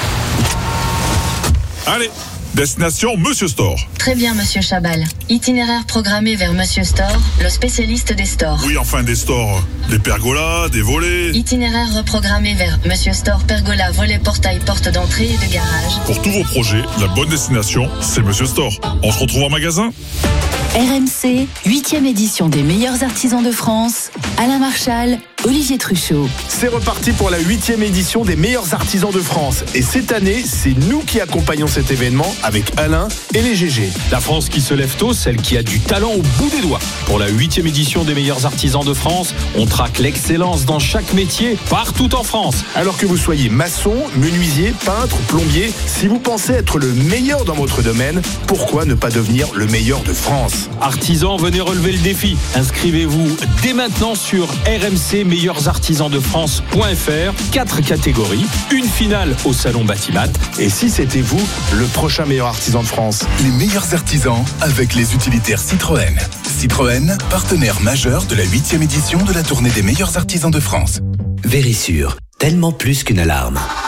Allez, destination Monsieur Store. Très bien, Monsieur Chabal. Itinéraire programmé vers Monsieur Store, le spécialiste des stores. Oui, enfin des stores. Des pergolas, des volets. Itinéraire reprogrammé vers Monsieur Store, pergola, volet, portail, porte d'entrée et de garage. Pour tous vos projets, la bonne destination, c'est Monsieur Store. On se retrouve en magasin. R M C, huitième édition des meilleurs artisans de France. Alain Marchal, Olivier Truchot. C'est reparti pour la huitième édition des meilleurs artisans de France. Et cette année, c'est nous qui accompagnons cet événement avec Alain et les G G. La France qui se lève tôt, celle qui a du talent au bout des doigts. Pour la huitième édition des meilleurs artisans de France, on traque l'excellence dans chaque métier, partout en France. Alors que vous soyez maçon, menuisier, peintre, plombier, si vous pensez être le meilleur dans votre domaine, pourquoi ne pas devenir le meilleur de France ? Artisans, venez relever le défi. Inscrivez-vous dès maintenant sur R M C meilleurs artisans de France point F R. Quatre catégories, une finale au salon Batimat. Et si c'était vous, le prochain meilleur artisan de France? Les meilleurs artisans avec les utilitaires Citroën. Citroën, partenaire majeur de la huitième édition de la tournée des meilleurs artisans de France. Vérissure, tellement plus qu'une alarme.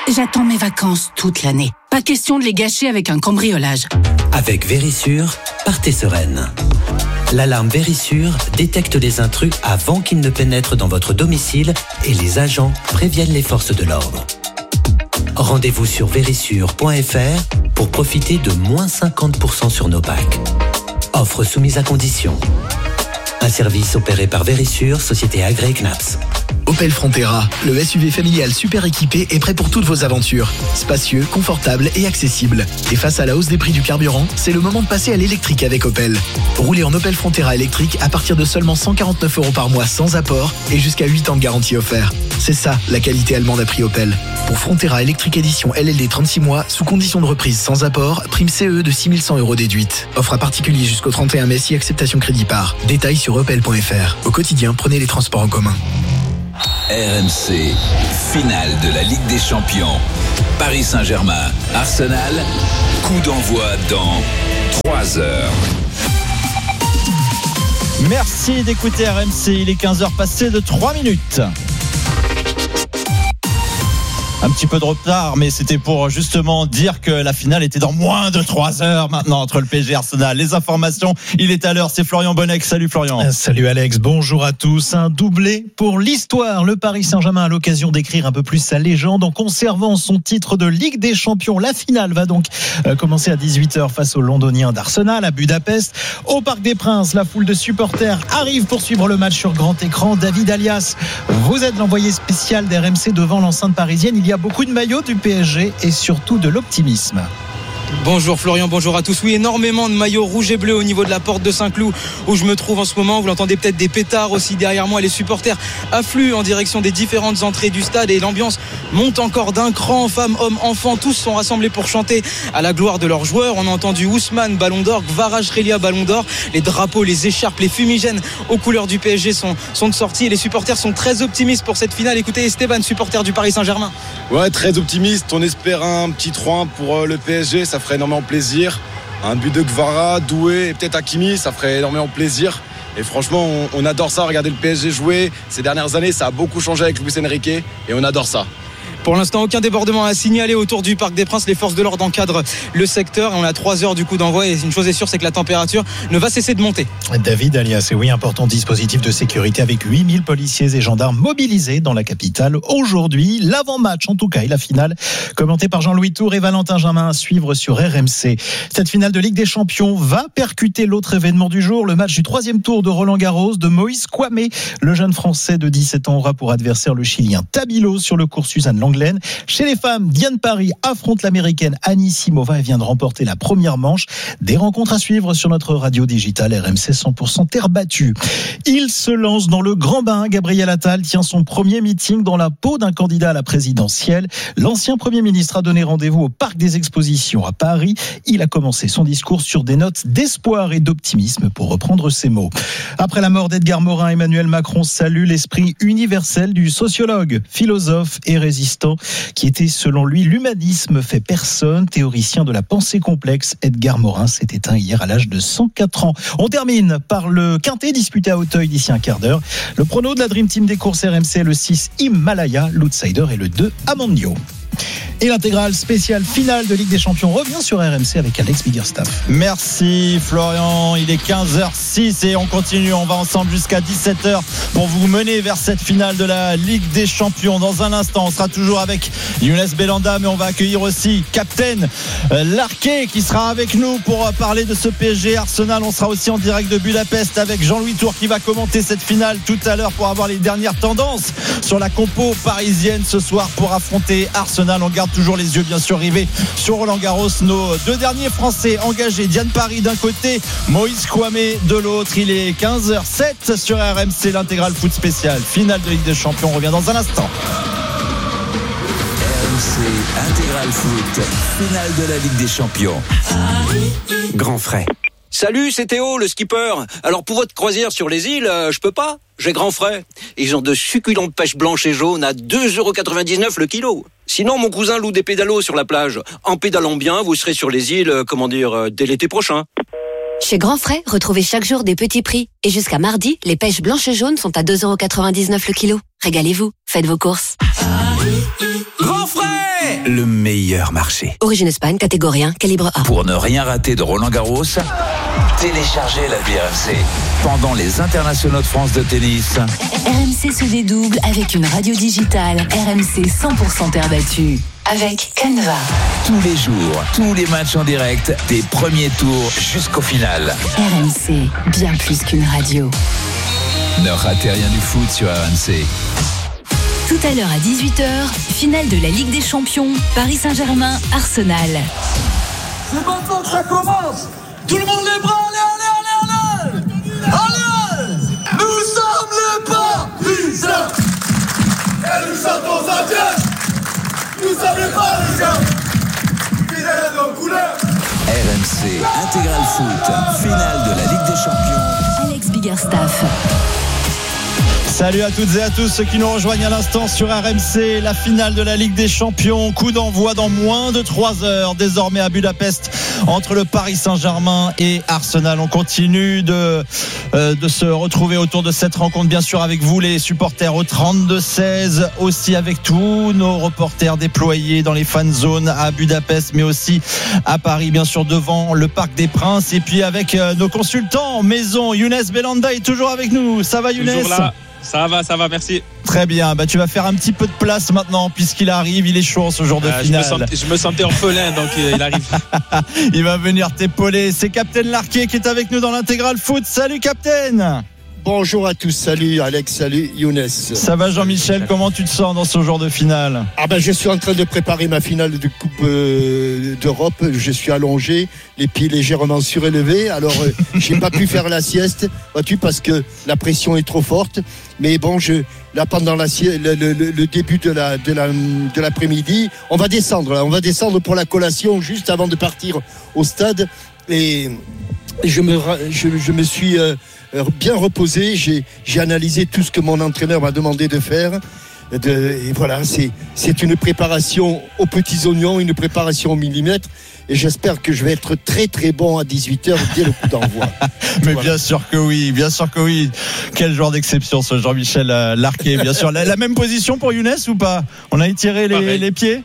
J'attends mes vacances toute l'année. Pas question de les gâcher avec un cambriolage. Avec Vérissure, partez sereine. L'alarme Vérissure détecte les intrus avant qu'ils ne pénètrent dans votre domicile et les agents préviennent les forces de l'ordre. Rendez-vous sur vérissure point f r pour profiter de moins cinquante pour cent sur nos packs. Offre soumise à condition. Un service opéré par Vérissure, société agréée C N A P S. Opel Frontera, le S U V familial super équipé est prêt pour toutes vos aventures. Spacieux, confortable et accessible. Et face à la hausse des prix du carburant, c'est le moment de passer à l'électrique avec Opel. Roulez en Opel Frontera électrique à partir de seulement cent quarante-neuf euros par mois sans apport et jusqu'à huit ans de garantie offert. C'est ça, la qualité allemande à prix Opel. Pour Frontera électrique édition L L D trente-six mois, sous condition de reprise sans apport, prime C E de six mille cent euros déduite. Offre à particulier jusqu'au trente et un mai si acceptation crédit par. Détails sur opel point f r. Au quotidien, prenez les transports en commun. R M C, finale de la Ligue des Champions. Paris Saint-Germain, Arsenal, coup d'envoi dans trois heures. Merci d'écouter R M C, il est quinze heures passées de trois minutes. Un petit peu de retard, mais c'était pour justement dire que la finale était dans moins de trois heures maintenant entre le P S G et Arsenal. Les informations, il est à l'heure, c'est Florian Bonnec. Salut Florian. Salut Alex, bonjour à tous. Un doublé pour l'histoire. Le Paris Saint-Germain a l'occasion d'écrire un peu plus sa légende en conservant son titre de Ligue des Champions. La finale va donc commencer à dix-huit heures face aux Londoniens d'Arsenal à Budapest. Au Parc des Princes, la foule de supporters arrive pour suivre le match sur grand écran. David Alias, vous êtes l'envoyé spécial d'R M C devant l'enceinte parisienne. Il y a beaucoup de maillots du P S G et surtout de l'optimisme. Bonjour Florian, bonjour à tous. Oui, énormément de maillots rouges et bleus au niveau de la porte de Saint-Cloud où je me trouve en ce moment. Vous l'entendez peut-être, des pétards aussi derrière moi. Les supporters affluent en direction des différentes entrées du stade et l'ambiance monte encore d'un cran. Femmes, hommes, enfants, tous sont rassemblés pour chanter à la gloire de leurs joueurs. On a entendu Ousmane, Ballon d'Or, Kvaratskhelia, Ballon d'Or. Les drapeaux, les écharpes, les fumigènes aux couleurs du P S G sont, sont sortis et les supporters sont très optimistes pour cette finale. Écoutez Esteban, supporter du Paris Saint-Germain. Ouais, très optimiste. On espère un petit trois un pour le P S G. Ça ferait énormément plaisir. Un but de Kvara, Doué et peut-être Hakimi, ça ferait énormément plaisir. Et franchement, on, on adore ça. Regardez le P S G jouer. Ces dernières années, ça a beaucoup changé avec Luis Enrique et on adore ça. Pour l'instant, aucun débordement à signaler autour du Parc des Princes. Les forces de l'ordre encadrent le secteur et on a trois heures du coup d'envoi. Et une chose est sûre, c'est que la température ne va cesser de monter. David Alias, et oui, important dispositif de sécurité avec huit mille policiers et gendarmes mobilisés dans la capitale aujourd'hui. L'avant-match, en tout cas, et la finale, commentée par Jean-Louis Tour et Valentin Jamin à suivre sur R M C. Cette finale de Ligue des Champions va percuter l'autre événement du jour, le match du troisième tour de Roland-Garros de Moïse Kouamé. Le jeune Français de dix-sept ans aura pour adversaire le Chilien Tabilo sur le court Suzanne Langlaine. Chez les femmes, Diane Paris affronte l'américaine Anisimova et vient de remporter la première manche. Des rencontres à suivre sur notre radio digitale R M C cent pour cent terre battue. Il se lance dans le grand bain. Gabriel Attal tient son premier meeting dans la peau d'un candidat à la présidentielle. L'ancien Premier ministre a donné rendez-vous au Parc des Expositions à Paris. Il a commencé son discours sur des notes d'espoir et d'optimisme, pour reprendre ses mots. Après la mort d'Edgar Morin, Emmanuel Macron salue l'esprit universel du sociologue, philosophe et résistant, qui était selon lui l'humanisme fait personne, théoricien de la pensée complexe. Edgar Morin s'est éteint hier à l'âge de cent quatre ans. On termine par le quintet disputé à Auteuil d'ici un quart d'heure. Le prono de la Dream Team des courses R M C, le six Himalaya, l'outsider et le deux Amandio. Et l'intégrale spéciale finale de Ligue des Champions revient sur R M C avec Alex Biggerstaff. Merci Florian, il est quinze heures six et on continue, on va ensemble jusqu'à dix-sept heures pour vous mener vers cette finale de la Ligue des Champions. Dans un instant, on sera toujours avec Younes Belhanda, mais on va accueillir aussi Captain Larquet qui sera avec nous pour parler de ce P S G Arsenal. On sera aussi en direct de Budapest avec Jean-Louis Tour qui va commenter cette finale tout à l'heure pour avoir les dernières tendances sur la compo parisienne ce soir pour affronter Arsenal. On garde toujours les yeux bien sûr rivés sur Roland-Garros. Nos deux derniers Français engagés, Diane Paris d'un côté, Moïse Kouamé de l'autre. Il est quinze heures sept sur R M C, l'intégral foot spécial finale de Ligue des Champions. On revient dans un instant. R M C intégral foot, finale de la Ligue des Champions. Grand frais. Salut, c'est Théo, le skipper. Alors pour votre croisière sur les îles, euh, je peux pas. J'ai grand frais. Ils ont de succulentes pêches blanches et jaunes à deux euros quatre-vingt-dix-neuf le kilo. Sinon, mon cousin loue des pédalos sur la plage. En pédalant bien, vous serez sur les îles, euh, comment dire, euh, dès l'été prochain. Chez Grand Frais, retrouvez chaque jour des petits prix. Et jusqu'à mardi, les pêches blanches et jaunes sont à deux euros quatre-vingt-dix-neuf le kilo. Régalez-vous, faites vos courses. Grand Frais! le meilleur marché. Origine Espagne, catégorie un, calibre A. Pour ne rien rater de Roland Garros, téléchargez l'appli R M C. Pendant les internationaux de France de tennis, R M C se dédouble avec une radio digitale. R M C cent pour cent terre battue. Avec Canva. tous les jours, tous les matchs en direct, des premiers tours jusqu'au final. R M C, bien plus qu'une radio. Ne ratez rien du foot sur R M C. Tout à l'heure à dix-huit heures, finale de la Ligue des Champions, Paris Saint-Germain, Arsenal. C'est maintenant que ça commence. Tout le monde les bras, allez, allez, allez, allez. Allez, nous sommes les Parisiens. Et nous chantons à Dieu. Nous sommes les Parisiens. Fidèles à nos couleurs. R M C Intégral Foot, finale de la Ligue des Champions. Alex Biggerstaff. Salut à toutes et à tous ceux qui nous rejoignent à l'instant sur R M C, la finale de la Ligue des Champions, coup d'envoi dans moins de trois heures désormais à Budapest entre le Paris Saint-Germain et Arsenal. On continue de, euh, de se retrouver autour de cette rencontre, bien sûr avec vous les supporters au trente-deux seize, aussi avec tous nos reporters déployés dans les fan zones à Budapest mais aussi à Paris, bien sûr devant le Parc des Princes, et puis avec euh, nos consultants maison. Younes Belanda est toujours avec nous. Ça va Younes? Toujours là. Ça va, ça va, merci. Très bien, bah, tu vas faire un petit peu de place maintenant puisqu'il arrive, il est chaud ce jour de euh, finale. Je me, sentais, je me sentais orphelin, donc euh, il arrive. Il va venir t'épauler. C'est Captain Larquet qui est avec nous dans l'Intégral Foot. Salut Captain. Bonjour à tous, salut Alex, salut Younes. Ça va Jean-Michel, comment tu te sens dans ce jour de finale? Ah ben je suis en train de préparer ma finale de Coupe euh, d'Europe. Je suis allongé, les pieds légèrement surélevés. Alors euh, j'ai pas pu faire la sieste, vois-tu, parce que la pression est trop forte. Mais bon, je là pendant la, le, le, le début de la de la de l'après-midi, on va descendre. Là, on va descendre pour la collation juste avant de partir au stade. Et je me je, je me suis euh, bien reposé, j'ai, j'ai analysé tout ce que mon entraîneur m'a demandé de faire. De, et voilà, c'est, c'est une préparation aux petits oignons, une préparation au millimètre. Et j'espère que je vais être très très bon à dix-huit heures dès le coup d'envoi. Mais voilà. Bien sûr que oui, bien sûr que oui. Quel joueur d'exception ce Jean-Michel Larquet, bien sûr. La, la même position pour Younes ou pas? On a étiré les, les pieds?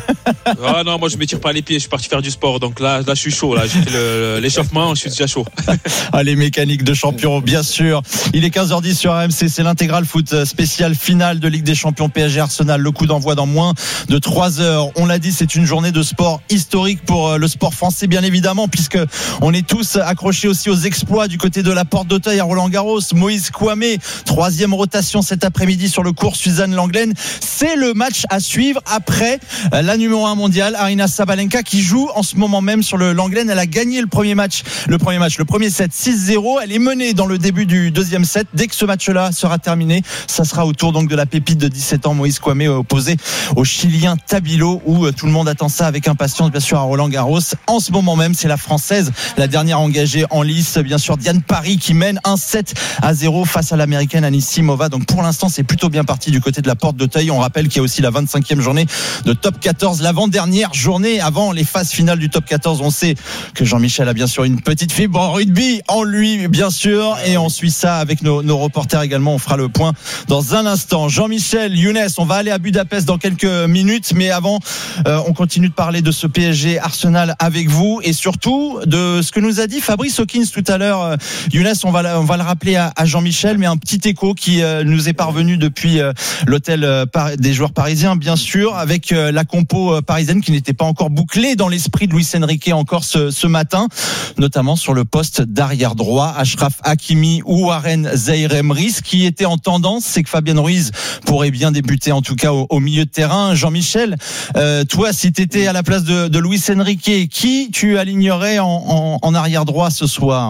Ah non, moi je m'étire pas les pieds, je suis parti faire du sport. Donc là, là je suis chaud, là. J'ai fait le, l'échauffement, je suis déjà chaud. Ah, les mécaniques de champion, bien sûr. Il est quinze heures dix sur R M C, c'est l'Intégral Foot spécial finale de Ligue des Champions P S G Arsenal. Le coup d'envoi dans moins de trois heures. On l'a dit, c'est une journée de sport historique pour le sport français, bien évidemment, puisque on est tous accrochés aussi aux exploits du côté de la Porte d'Auteuil à Roland-Garros. Moïse Kouamé, troisième rotation cet après-midi sur le court Suzanne Lenglen. C'est le match à suivre après la numéro un mondiale, Aryna Sabalenka, qui joue en ce moment même sur le Lenglen. Elle a gagné le premier match, le premier match, le premier set six zéro. Elle est menée dans le début du deuxième set. Dès que ce match-là sera terminé, ça sera au tour donc de la pépite de dix-sept ans, Moïse Kouamé, opposé au Chilien Tabilo, où tout le monde attend ça avec impatience, bien sûr, à Roland-Garros. En ce moment même, c'est la Française, la dernière engagée en lice, bien sûr, Diane Parry, qui mène un sept à zéro face à l'américaine Anisimova. Donc pour l'instant, c'est plutôt bien parti du côté de la Porte d'Auteuil. On rappelle qu'il y a aussi la vingt-cinquième journée de top quatorze, l'avant-dernière journée avant les phases finales du top quatorze. On sait que Jean-Michel a bien sûr une petite fibre en rugby en lui, bien sûr, et on suit ça avec nos, nos reporters également. On fera le point dans un instant. Jean-Michel, Younes, on va aller à Budapest dans quelques minutes, mais avant, euh, on continue de parler de ce P S G Arsenal avec vous, et surtout de ce que nous a dit Fabrice Hawkins tout à l'heure. Younes, on va, on va le rappeler à, à Jean-Michel, mais un petit écho qui euh, nous est parvenu depuis euh, l'hôtel euh, par, des joueurs parisiens, bien sûr, avec euh, la compo euh, parisienne qui n'était pas encore bouclée dans l'esprit de Luis Enrique encore ce, ce matin, notamment sur le poste d'arrière droit, Achraf Hakimi ou Warren Zaïre-Emery. Ce qui était en tendance, c'est que Fabien Ruiz pourrait bien débuter, en tout cas au, au milieu de terrain. Jean-Michel, euh, toi, si tu étais à la place de, de Luis Enrique, qui tu alignerais en, en, en arrière droit ce soir?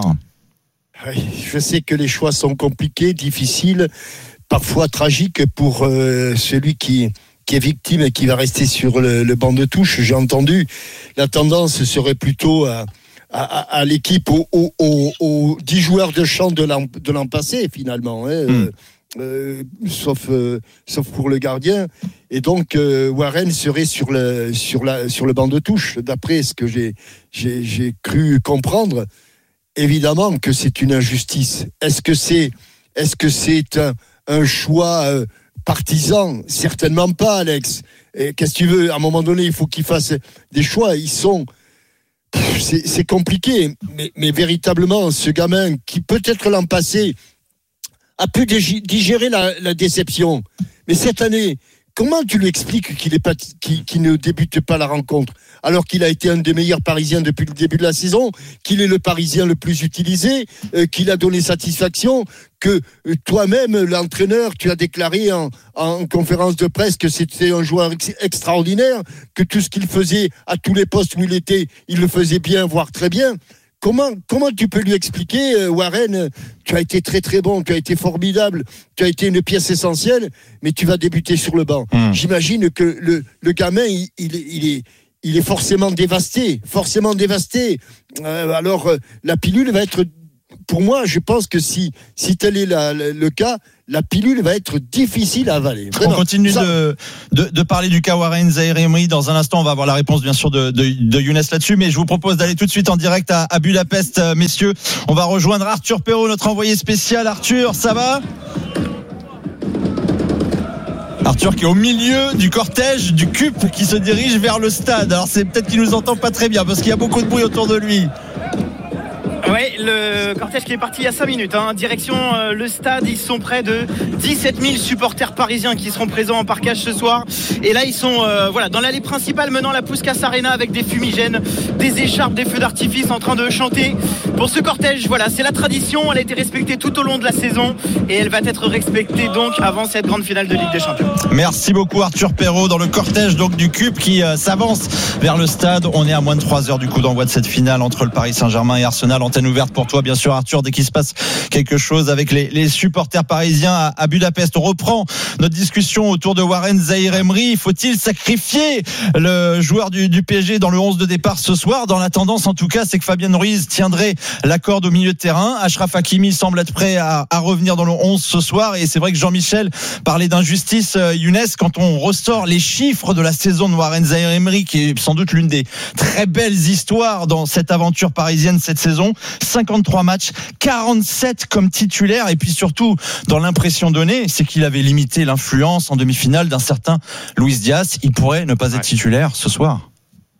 Je sais que les choix sont compliqués, difficiles, parfois tragiques pour euh, celui qui qui est victime et qui va rester sur le, le banc de touche. J'ai entendu, la tendance serait plutôt à, à, à l'équipe, aux, aux, aux, aux dix joueurs de champ de l'an, de l'an passé, finalement, hein, mm. euh, euh, sauf, euh, sauf pour le gardien. Et donc, euh, Warren serait sur le, sur, la, sur le banc de touche, d'après ce que j'ai, j'ai, j'ai cru comprendre. Évidemment que c'est une injustice. Est-ce que c'est, est-ce que c'est un, un choix euh, partisan? Certainement pas, Alex. Et qu'est-ce que tu veux ? À un moment donné, il faut qu'ils fassent des choix. Ils sont. C'est, c'est compliqué. Mais, mais véritablement, ce gamin qui, peut-être l'an passé, a pu digérer la, la déception. Mais cette année, comment tu lui expliques qu'il, est pas, qu'il, qu'il ne débute pas la rencontre alors qu'il a été un des meilleurs Parisiens depuis le début de la saison, qu'il est le Parisien le plus utilisé, euh, qu'il a donné satisfaction, que euh, toi-même, l'entraîneur, tu as déclaré en, en conférence de presse que c'était un joueur ex- extraordinaire, que tout ce qu'il faisait à tous les postes où il était, il le faisait bien, voire très bien. Comment, comment tu peux lui expliquer, euh, Warren, tu as été très très bon, tu as été formidable, tu as été une pièce essentielle, mais tu vas débuter sur le banc. Mmh. J'imagine que le, le gamin, il, il, il, est, il est forcément dévasté, forcément dévasté. Euh, alors, euh, la pilule va être, pour moi, je pense que si, si tel est la, le, le cas, la pilule va être difficile à avaler. Vraiment. On continue Ça... de, de, de parler du cas Warren Zaïre-Emery. Dans un instant, on va avoir la réponse, bien sûr, de, de, de Younes là-dessus. Mais je vous propose d'aller tout de suite en direct à, à Budapest, messieurs. On va rejoindre Arthur Perrault, notre envoyé spécial. Arthur, ça va ? Arthur qui est au milieu du cortège du C U P qui se dirige vers le stade. Alors c'est peut-être qu'il nous entend pas très bien parce qu'il y a beaucoup de bruit autour de lui. Oui, le cortège qui est parti il y a cinq minutes, hein. Direction euh, le stade, ils sont près de dix-sept mille supporters parisiens qui seront présents en parkage ce soir. Et là, ils sont euh, voilà, dans l'allée principale menant la Puskás Arena avec des fumigènes, des écharpes, des feux d'artifice en train de chanter. Pour ce cortège, voilà, c'est la tradition, elle a été respectée tout au long de la saison et elle va être respectée donc avant cette grande finale de Ligue des Champions. Merci beaucoup Arthur Perrault dans le cortège donc du C U P qui euh, s'avance vers le stade. On est à moins de trois heures du coup d'envoi de cette finale entre le Paris Saint-Germain et Arsenal. Antenne ouverte pour toi bien sûr Arthur dès qu'il se passe quelque chose avec les, les supporters parisiens à, à Budapest. On reprend notre discussion autour de Warren Zaïre-Emery. Faut-il sacrifier le joueur du, du P S G dans le onze de départ ce soir ? Dans la tendance en tout cas c'est que Fabien Ruiz tiendrait la corde au milieu de terrain. Achraf Hakimi semble être prêt à, à revenir dans le onze ce soir et c'est vrai que Jean-Michel parlait d'injustice euh, Younes quand on ressort les chiffres de la saison de Warren Zaïre-Emery qui est sans doute l'une des très belles histoires dans cette aventure parisienne cette saison. cinquante-trois matchs, quarante-sept comme titulaire et puis surtout dans l'impression donnée c'est qu'il avait limité l'influence en demi-finale d'un certain Luis Diaz. Il pourrait ne pas être titulaire ce soir.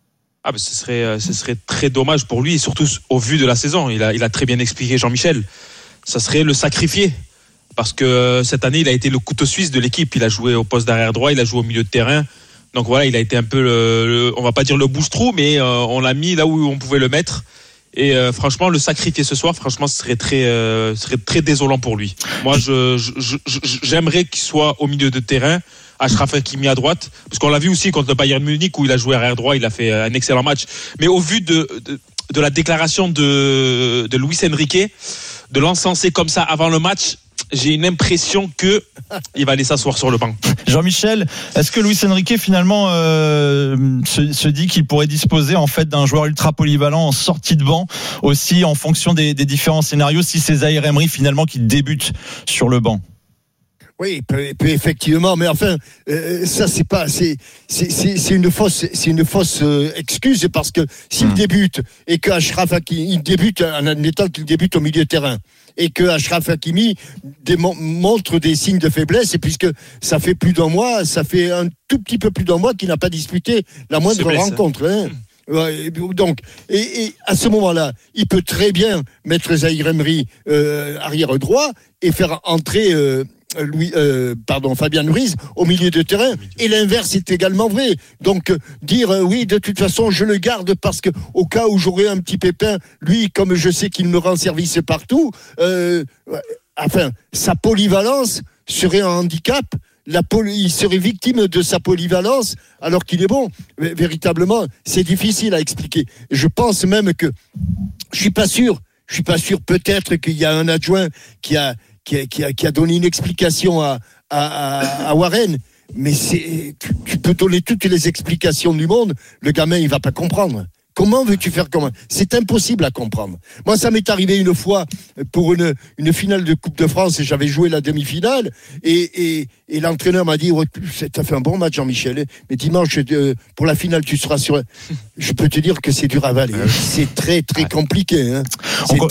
Ah ben ce serait, ce serait très dommage pour lui et surtout au vu de la saison. Il a, il a très bien expliqué Jean-Michel. Ça serait le sacrifier parce que cette année il a été le couteau suisse de l'équipe. Il a joué au poste d'arrière droit, il a joué au milieu de terrain. Donc voilà, il a été un peu le, le on va pas dire le bouche-trou, mais euh, on l'a mis là où on pouvait le mettre. Et euh, franchement, le sacrifier ce soir, franchement, ce serait très, euh, serait très désolant pour lui. Moi, je, je, je, j'aimerais qu'il soit au milieu de terrain, Achraf Hakimi à droite, parce qu'on l'a vu aussi contre le Bayern Munich où il a joué arrière droit, il a fait un excellent match. Mais au vu de, de, de la déclaration de, de Luis Enrique, de l'encenser comme ça avant le match, j'ai une impression que il va aller s'asseoir sur le banc. Jean-Michel, est-ce que Luis Enrique finalement euh, se, se dit qu'il pourrait disposer en fait d'un joueur ultra polyvalent en sortie de banc aussi en fonction des, des différents scénarios si c'est Zaïre-Emery finalement qui débute sur le banc? Oui, peut, peut effectivement, mais enfin, euh, ça c'est pas, c'est, c'est, c'est, c'est une fausse, c'est une fausse euh, excuse parce que s'il mmh. débute et que Achraf Hakimi il débute en admettant qu'il débute au milieu de terrain et que Achraf Hakimi démon- montre des signes de faiblesse, et puisque ça fait plus d'un mois, ça fait un tout petit peu plus d'un mois qu'il n'a pas disputé la moindre blesse, rencontre. Hein. Ouais, donc, et, et à ce moment-là, il peut très bien mettre Zaïre-Emery euh, arrière droit et faire entrer. Euh, Louis, euh, pardon, Fabien Ruiz au milieu de terrain, et l'inverse est également vrai. Donc euh, dire euh, oui, de toute façon je le garde parce que au cas où j'aurais un petit pépin, lui comme je sais qu'il me rend service partout, euh, enfin sa polyvalence serait un handicap. La poly- il serait victime de sa polyvalence alors qu'il est bon. Mais, véritablement, c'est difficile à expliquer. Je pense même que je suis pas sûr. Je suis pas sûr. Peut-être qu'il y a un adjoint qui a Qui a, qui, a, qui a donné une explication à, à, à, à Warren, mais c'est, tu, tu peux donner toutes les explications du monde, le gamin il va pas comprendre. Comment veux-tu faire comment ? C'est impossible à comprendre. Moi, ça m'est arrivé une fois pour une, une finale de Coupe de France et j'avais joué la demi-finale et, et, et l'entraîneur m'a dit oh, « T'as fait un bon match, Jean-Michel, mais dimanche, euh, pour la finale, tu seras sur... » Je peux te dire que c'est dur à avaler. C'est très, très compliqué. Hein. C'est très...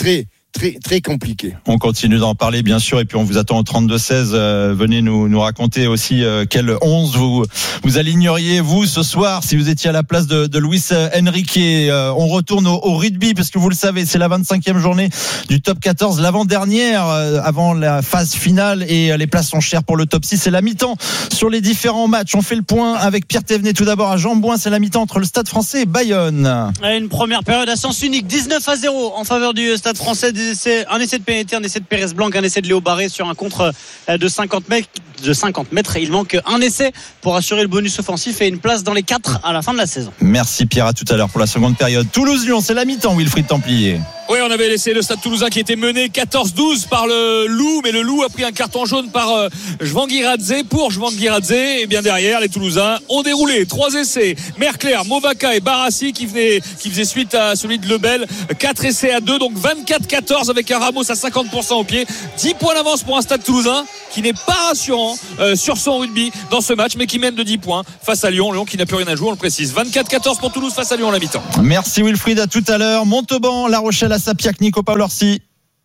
très, très compliqué. On continue d'en parler, bien sûr, et puis on vous attend au trente-deux seize. Euh, venez nous, nous raconter aussi euh, quel onze vous, vous aligneriez, vous, ce soir, si vous étiez à la place de, de Luis Enrique. Euh, on retourne au, au rugby, parce que vous le savez, c'est la vingt-cinquième journée du top quatorze, l'avant-dernière, euh, avant la phase finale, et euh, les places sont chères pour le top six. C'est la mi-temps sur les différents matchs. On fait le point avec Pierre Thévenet tout d'abord à Jean-Bouin. C'est la mi-temps entre le Stade Français et Bayonne. Une première période à sens unique, dix-neuf à zéro en faveur du Stade Français. Des essais, un essai de pénalité, un essai de Pérez Blanc, un essai de Léo Barré sur un contre de cinquante mètres. De cinquante mètres. Il manque un essai pour assurer le bonus offensif et une place dans les quatre à la fin de la saison. Merci Pierre, à tout à l'heure pour la seconde période. Toulouse-Lyon, c'est la mi-temps, Wilfried Templier. Oui, on avait laissé le Stade Toulousain qui était mené quatorze douze par le Loup, mais le Loup a pris un carton jaune par euh, Jvangiradze pour Jvangiradze, et bien derrière les Toulousains ont déroulé trois essais. Merclair, Movaka et Barassi qui venaient, qui faisaient suite à celui de Lebel. Quatre essais à deux, donc vingt-quatre quatorze avec un Ramos à cinquante pour cent au pied. dix points d'avance pour un Stade Toulousain qui n'est pas rassurant euh, sur son rugby dans ce match, mais qui mène de dix points face à Lyon. Lyon qui n'a plus rien à jouer, on le précise. vingt-quatre quatorze pour Toulouse face à Lyon à la mi-temps. Merci Wilfried, à tout à l'heure. Montauban, La Rochelle à Sapiac, Nico Paolorsi.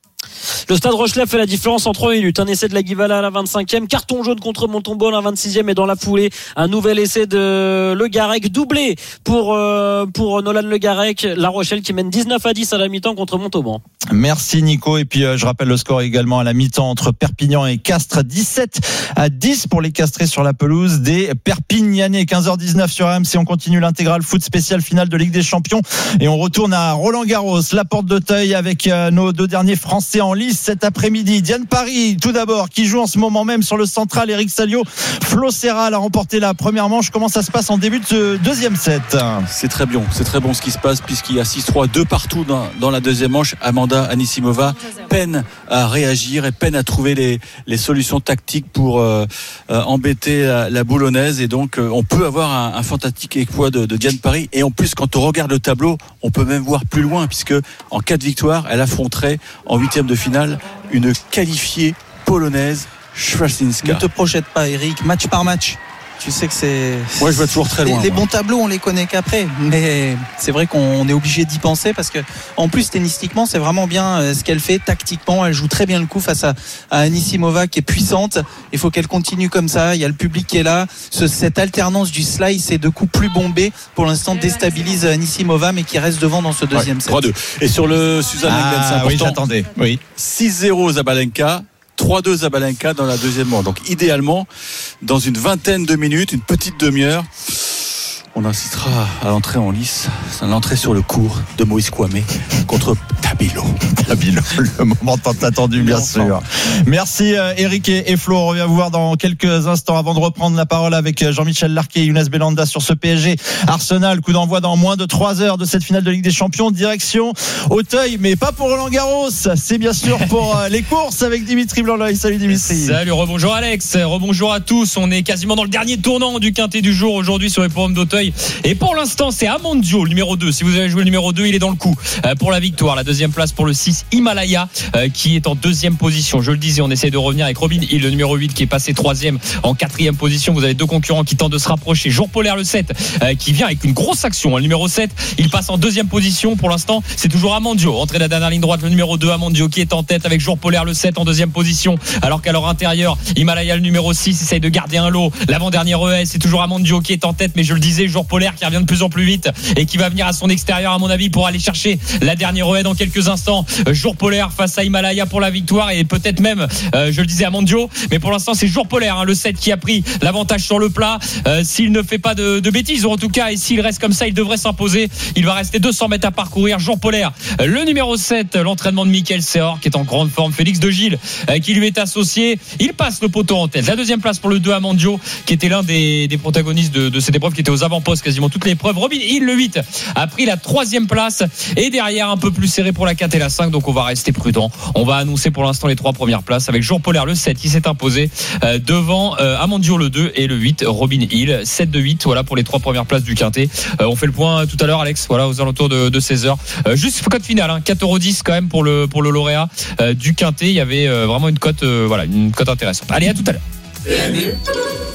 Le Stade Rochelais fait la différence en trois minutes. Un essai de la Guivala à la vingt-cinquième, carton jaune contre Montauban à la vingt-sixième, et dans la foulée un nouvel essai de Le Garec, doublé pour euh, pour Nolan Le Garec. La Rochelle qui mène dix-neuf à dix à la mi-temps contre Montauban. Merci Nico, et puis euh, je rappelle le score également à la mi-temps entre Perpignan et Castres, dix-sept à dix pour les Castrés sur la pelouse des Perpignanais. Quinze heures dix-neuf sur R M C, on continue l'intégrale foot spécial finale de Ligue des Champions et on retourne à Roland-Garros, la Porte d'Auteuil, avec euh, nos deux derniers Français en lice cet après-midi. Diane Paris tout d'abord, qui joue en ce moment même sur le central Eric Salio. Flo Serral a remporté la première manche. Comment ça se passe en début de ce deuxième set? C'est très bon, c'est très bon ce qui se passe, puisqu'il y a six trois, deux partout dans, dans la deuxième manche. Amanda Anisimova peine à réagir et peine à trouver les, les solutions tactiques pour euh, euh, embêter la, la boulonnaise, et donc euh, on peut avoir un, un fantastique exploit de, de Diane Paris. Et en plus, quand on regarde le tableau, on peut même voir plus loin, puisque en cas de victoire, elle affronterait en huitième de finale une qualifiée polonaise, Schwarzinska. Ne te projette pas, Eric, match par match. Tu sais que c'est. Moi, je vois toujours très loin. Les, les moi. bons tableaux, on les connaît qu'après. Mais c'est vrai qu'on est obligé d'y penser, parce que, en plus, tennistiquement, c'est vraiment bien ce qu'elle fait. Tactiquement, elle joue très bien le coup face à, à Anisimova, qui est puissante. Il faut qu'elle continue comme ça. Il y a le public qui est là. Ce, cette alternance du slice et de coups plus bombés, pour l'instant, déstabilise Anisimova, mais qui reste devant dans ce deuxième ouais, set. trois deux. Et sur le Suzanne ah, Lenglen, c'est important. Oui, j'attendais. Oui. six zéro Zabalenka. trois deux Zabalenka dans la deuxième manche. Donc idéalement, dans une vingtaine de minutes, une petite demi-heure, on assistera à l'entrée en lice, c'est l'entrée sur le court de Moïse Kouamé contre Tabilo. Tabilo, le moment tant attendu, bien sûr. Merci Eric et Flo. On revient vous voir dans quelques instants, avant de reprendre la parole avec Jean-Michel Larquet et Younes Belanda sur ce P S G Arsenal. Coup d'envoi dans moins de trois heures de cette finale de Ligue des Champions. Direction Auteuil, mais pas pour Roland Garros. C'est bien sûr pour les courses avec Dimitri Blanc-L'Oeil. Salut Dimitri. Salut, rebonjour Alex, rebonjour à tous. On est quasiment dans le dernier tournant du quintet du jour aujourd'hui sur les programmes d'Auteuil. Et pour l'instant, c'est Amandio, le numéro deux. Si vous avez joué le numéro deux, il est dans le coup pour la victoire. La deuxième place pour le six, Himalaya, qui est en deuxième position. Je le disais, on essaie de revenir avec Robin Hill, le numéro huit, qui est passé troisième en quatrième position. Vous avez deux concurrents qui tentent de se rapprocher. Jour Polaire, le sept, qui vient avec une grosse action. Le numéro sept, il passe en deuxième position. Pour l'instant, c'est toujours Amandio. Entrée de la dernière ligne droite, le numéro deux, Amandio, qui est en tête avec Jour Polaire, le sept, en deuxième position. Alors qu'à leur intérieur, Himalaya, le numéro six, essaye de garder un lot. L'avant-dernier E S, c'est toujours Amandio qui est en tête. Mais je le disais, Jour Polaire qui revient de plus en plus vite et qui va venir à son extérieur, à mon avis, pour aller chercher la dernière E S dans quelques instants. Jour Polaire face à Himalaya pour la victoire, et peut-être même, euh, je le disais, Amandio. Mais pour l'instant, c'est Jour Polaire, hein, le sept, qui a pris l'avantage sur le plat. Euh, s'il ne fait pas de, de bêtises, ou en tout cas, et s'il reste comme ça, il devrait s'imposer. Il va rester deux cents mètres à parcourir. Jour Polaire, le numéro sept, l'entraînement de Mickaël Sehor, qui est en grande forme. Félix de Gilles, euh, qui lui est associé. Il passe le poteau en tête. La deuxième place pour le deux, Amandio, qui était l'un des, des protagonistes de, de cette épreuve, qui était aux avant-postes quasiment toutes les épreuves. Robin Hill, le huit, a pris la troisième place, et derrière, un peu plus serré pour la quatre et la cinq. Donc on va rester prudent. On va annoncer pour l'instant les trois premières places, avec Jour Polaire, le sept, qui s'est imposé euh, devant euh, Amandio, le deux, et le huit, Robin Hill. sept de huit, voilà pour les trois premières places du quintet. Euh, on fait le point tout à l'heure, Alex, voilà, aux alentours de, de seize heures. Euh, juste code finale, hein, quatre euros dix quand même pour le, pour le lauréat euh, du quintet. Il y avait euh, vraiment une cote, euh, voilà, une cote intéressante. Allez, à tout à l'heure.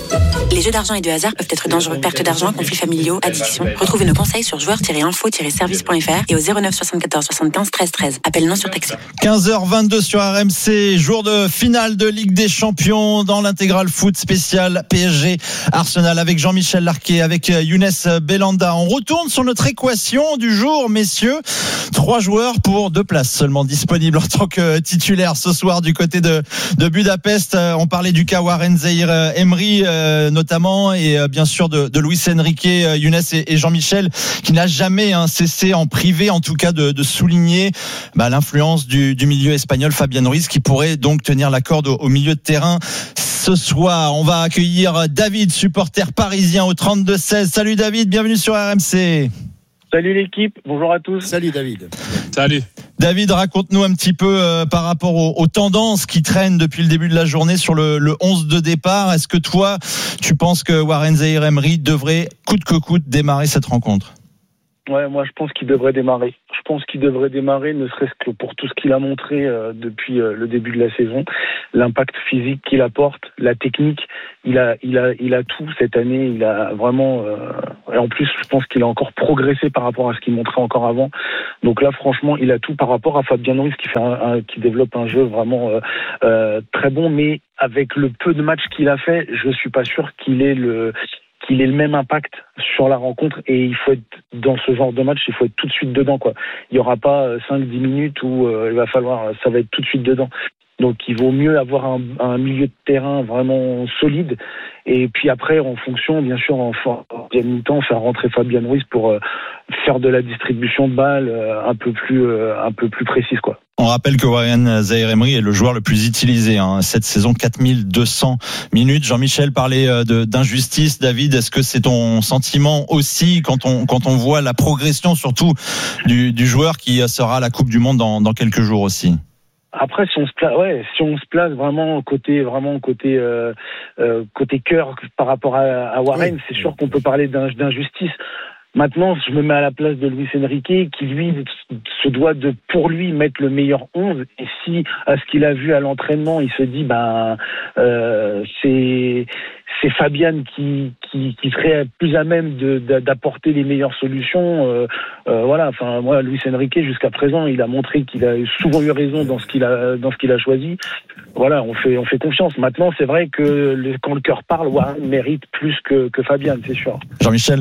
Les jeux d'argent et de hasard peuvent être dangereux. Perte d'argent, conflits familiaux, addiction. Retrouvez nos conseils sur joueurs tiret info tiret service point f r et au zéro neuf soixante-quatorze soixante-quinze treize treize. Appel non surtaxé. quinze heures vingt-deux sur R M C, jour de finale de Ligue des Champions dans l'intégral foot spécial P S G Arsenal avec Jean-Michel Larquet, avec Younes Belhanda. On retourne sur notre équation du jour, messieurs. Trois joueurs pour deux places seulement disponibles en tant que titulaires ce soir du côté de, de Budapest. On parlait du cas Warren Zaïre-Emery euh, notamment, et euh, bien sûr de, de Luis Enrique, euh, Younes et, et Jean-Michel, qui n'a jamais hein, cessé en privé en tout cas de, de souligner bah, l'influence du, du milieu espagnol Fabian Ruiz, qui pourrait donc tenir la corde au, au milieu de terrain ce soir. On va accueillir David, supporter parisien au trente-deux seize. Salut David, bienvenue sur R M C. Salut l'équipe, bonjour à tous. Salut David. Salut. David, raconte-nous un petit peu euh, par rapport aux, aux tendances qui traînent depuis le début de la journée sur le, le onze de départ. Est-ce que toi, tu penses que Warren Zaïre-Emery devrait coûte que coûte démarrer cette rencontre ? Ouais, moi je pense qu'il devrait démarrer. Je pense qu'il devrait démarrer, ne serait-ce que pour tout ce qu'il a montré euh, depuis euh, le début de la saison, l'impact physique qu'il apporte, la technique. Il a, il a, il a tout cette année. Il a vraiment, euh, et en plus, je pense qu'il a encore progressé par rapport à ce qu'il montrait encore avant. Donc là, franchement, il a tout par rapport à Fabian Ruiz qui fait un, un, qui développe un jeu vraiment euh, euh, très bon, mais avec le peu de matchs qu'il a fait, je suis pas sûr qu'il ait le qu'il ait le même impact sur la rencontre, et il faut être dans ce genre de match, il faut être tout de suite dedans, quoi. Il y aura pas cinq dix minutes où euh, il va falloir, ça va être tout de suite dedans. Donc il vaut mieux avoir un, un milieu de terrain vraiment solide, et puis après en fonction, bien sûr, en deuxième mi-temps, faire rentrer Fabian Ruiz pour euh, faire de la distribution de balles euh, un peu plus euh, un peu plus précise, quoi. On rappelle que Warren Zaïre-Emery est le joueur le plus utilisé hein, cette saison, quatre mille deux cents minutes. Jean-Michel parlait de, d'injustice. David, est-ce que c'est ton sentiment aussi quand on quand on voit la progression surtout du, du joueur qui sera à la Coupe du Monde dans, dans quelques jours aussi? Après, si on se place, ouais, si on se place vraiment côté, vraiment côté, euh, euh, côté cœur par rapport à, à Warren, oui. C'est sûr qu'on peut parler d'injustice. Maintenant, je me mets à la place de Luis Enrique, qui lui se doit de, pour lui, mettre le meilleur onze. Et si, à ce qu'il a vu à l'entraînement, il se dit, ben, euh, c'est, c'est Fabian qui, qui, qui serait plus à même de, de, d'apporter les meilleures solutions. Euh, euh, voilà. Enfin, moi, Luis Enrique, jusqu'à présent, il a montré qu'il a souvent eu raison dans ce qu'il a, dans ce qu'il a choisi. Voilà, on fait, on fait confiance. Maintenant, c'est vrai que le, quand le cœur parle, Warren mérite plus que, que Fabian, c'est sûr. Jean-Michel.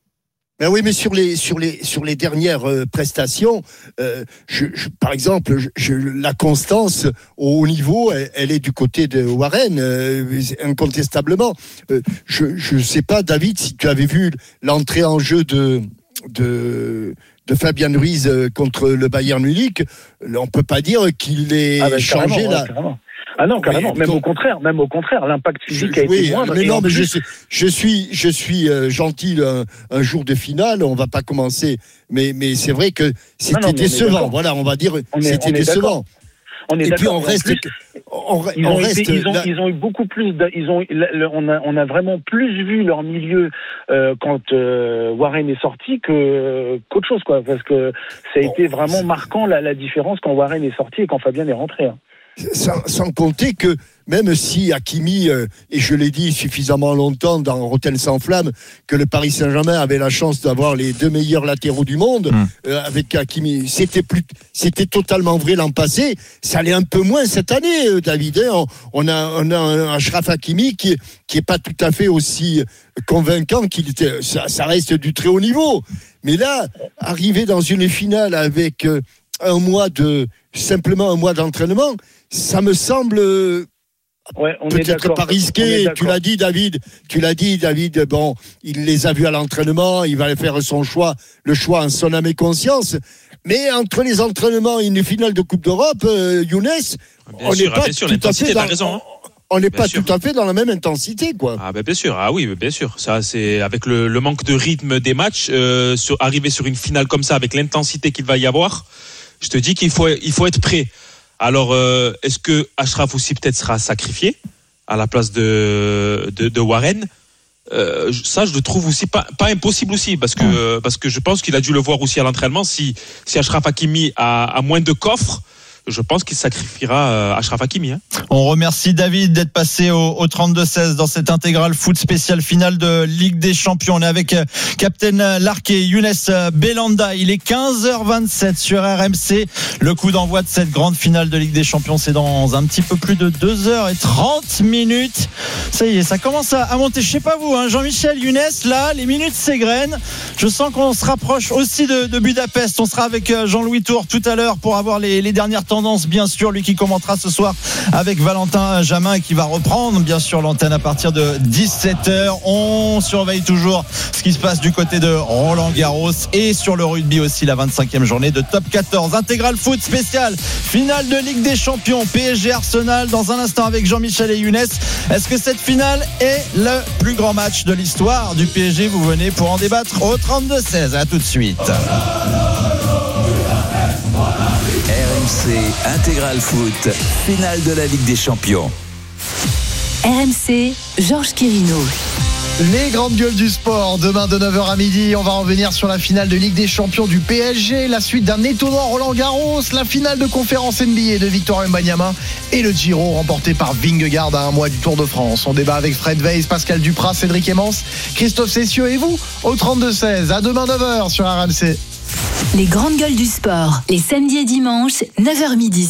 Ben oui, mais sur les sur les sur les dernières euh, prestations, euh, je, je, par exemple, je, je, la constance au haut niveau, elle, elle est du côté de Warren, euh, incontestablement. Euh, je je sais pas, David, si tu avais vu l'entrée en jeu de de de Fabian Ruiz contre le Bayern Munich, on peut pas dire qu'il ait ah ben, changé carrément, là. Ouais, carrément. Ah non, carrément. Oui, même donc, au contraire, même au contraire, l'impact physique je, a été oui, moindre. Mais non, mais plus... je, je suis, je suis euh, gentil un, un jour de finale. On va pas commencer, mais mais c'est vrai que c'était non, non, décevant. Voilà, on va dire, on est, c'était on est décevant. On est Et puis on en reste, plus, on, ils, on ont reste. Été, ils, ont, là... ils ont eu beaucoup plus. De, ils ont, on a, on a vraiment plus vu leur milieu euh, quand euh, Warren est sorti que qu'autre chose, quoi. Parce que ça a bon, été vraiment marquant la, la différence quand Warren est sorti et quand Fabian est rentré. Hein. Sans, sans compter que même si Hakimi, euh, et je l'ai dit suffisamment longtemps dans Rotten sans flamme, que le Paris Saint-Germain avait la chance d'avoir les deux meilleurs latéraux du monde, mmh. euh, avec Hakimi, c'était plus, c'était totalement vrai l'an passé. Ça allait un peu moins cette année, euh, David. Hein. On a, on a un Achraf Hakimi qui, qui est pas tout à fait aussi convaincant qu'il était. Ça, ça reste du très haut niveau. Mais là, arriver dans une finale avec euh, un mois de, simplement un mois d'entraînement, ça me semble ouais, on peut-être pas risqué. Tu l'as dit, David. Tu l'as dit, David. Bon, il les a vus à l'entraînement. Il va faire son choix, le choix en son âme et conscience. Mais entre les entraînements et une finale de Coupe d'Europe, euh, Younes, bien on n'est pas bien sûr, tout à fait dans. Raison, hein. On n'est pas sûr. tout à fait dans la même intensité, quoi. Ah ben bien sûr, ah oui, bien sûr. Ça, c'est avec le, le manque de rythme des matchs, euh, sur, arriver sur une finale comme ça, avec l'intensité qu'il va y avoir. Je te dis qu'il faut, il faut être prêt. Alors, euh, est-ce que Achraf aussi peut-être sera sacrifié à la place de de, de Warren? euh, Ça, je le trouve aussi pas pas impossible aussi, parce que parce que je pense qu'il a dû le voir aussi à l'entraînement. Si si Achraf Hakimi a, a moins de coffre, je pense qu'il sacrifiera euh, Achraf Hakimi. Hein. On remercie David d'être passé au, au trente-deux seize dans cette intégrale foot spéciale finale de Ligue des Champions. On est avec euh, Captain Lark et Younes Belanda. Il est quinze heures vingt-sept sur R M C. Le coup d'envoi de cette grande finale de Ligue des Champions, c'est dans un petit peu plus de deux heures trente minutes. Ça y est, ça commence à, à monter. Je sais pas vous, hein, Jean-Michel, Younes, là, les minutes s'égrènent. Je sens qu'on se rapproche aussi de, de Budapest. On sera avec euh, Jean-Louis Tour tout à l'heure pour avoir les, les dernières tendances, bien sûr. Lui qui commentera ce soir avec Valentin Jamin et qui va reprendre, bien sûr, l'antenne à partir de dix-sept heures. On surveille toujours ce qui se passe du côté de Roland Garros et sur le rugby aussi, la vingt-cinquième journée de Top quatorze. Intégral foot spécial, finale de Ligue des Champions, P S G Arsenal. Dans un instant avec Jean-Michel et Younes. Est-ce que cette finale est le plus grand match de l'histoire du P S G? Vous venez pour en débattre au trente-deux seize. À tout de suite. R M C Intégral Foot, finale de la Ligue des Champions. R M C, Georges Quirino. Les grandes gueules du sport, demain de neuf heures à midi, on va revenir sur la finale de Ligue des Champions du P S G, la suite d'un étonnant Roland Garros, la finale de conférence N B A de Victor Wembanyama et le Giro remporté par Vingegaard à un mois du Tour de France. On débat avec Fred Weiss, Pascal Duprat, Cédric Emmens, Christophe Cessieux et vous au trente-deux seize. À demain neuf heures sur R M C. Les grandes gueules du sport, les samedis et dimanches, neuf heures midi.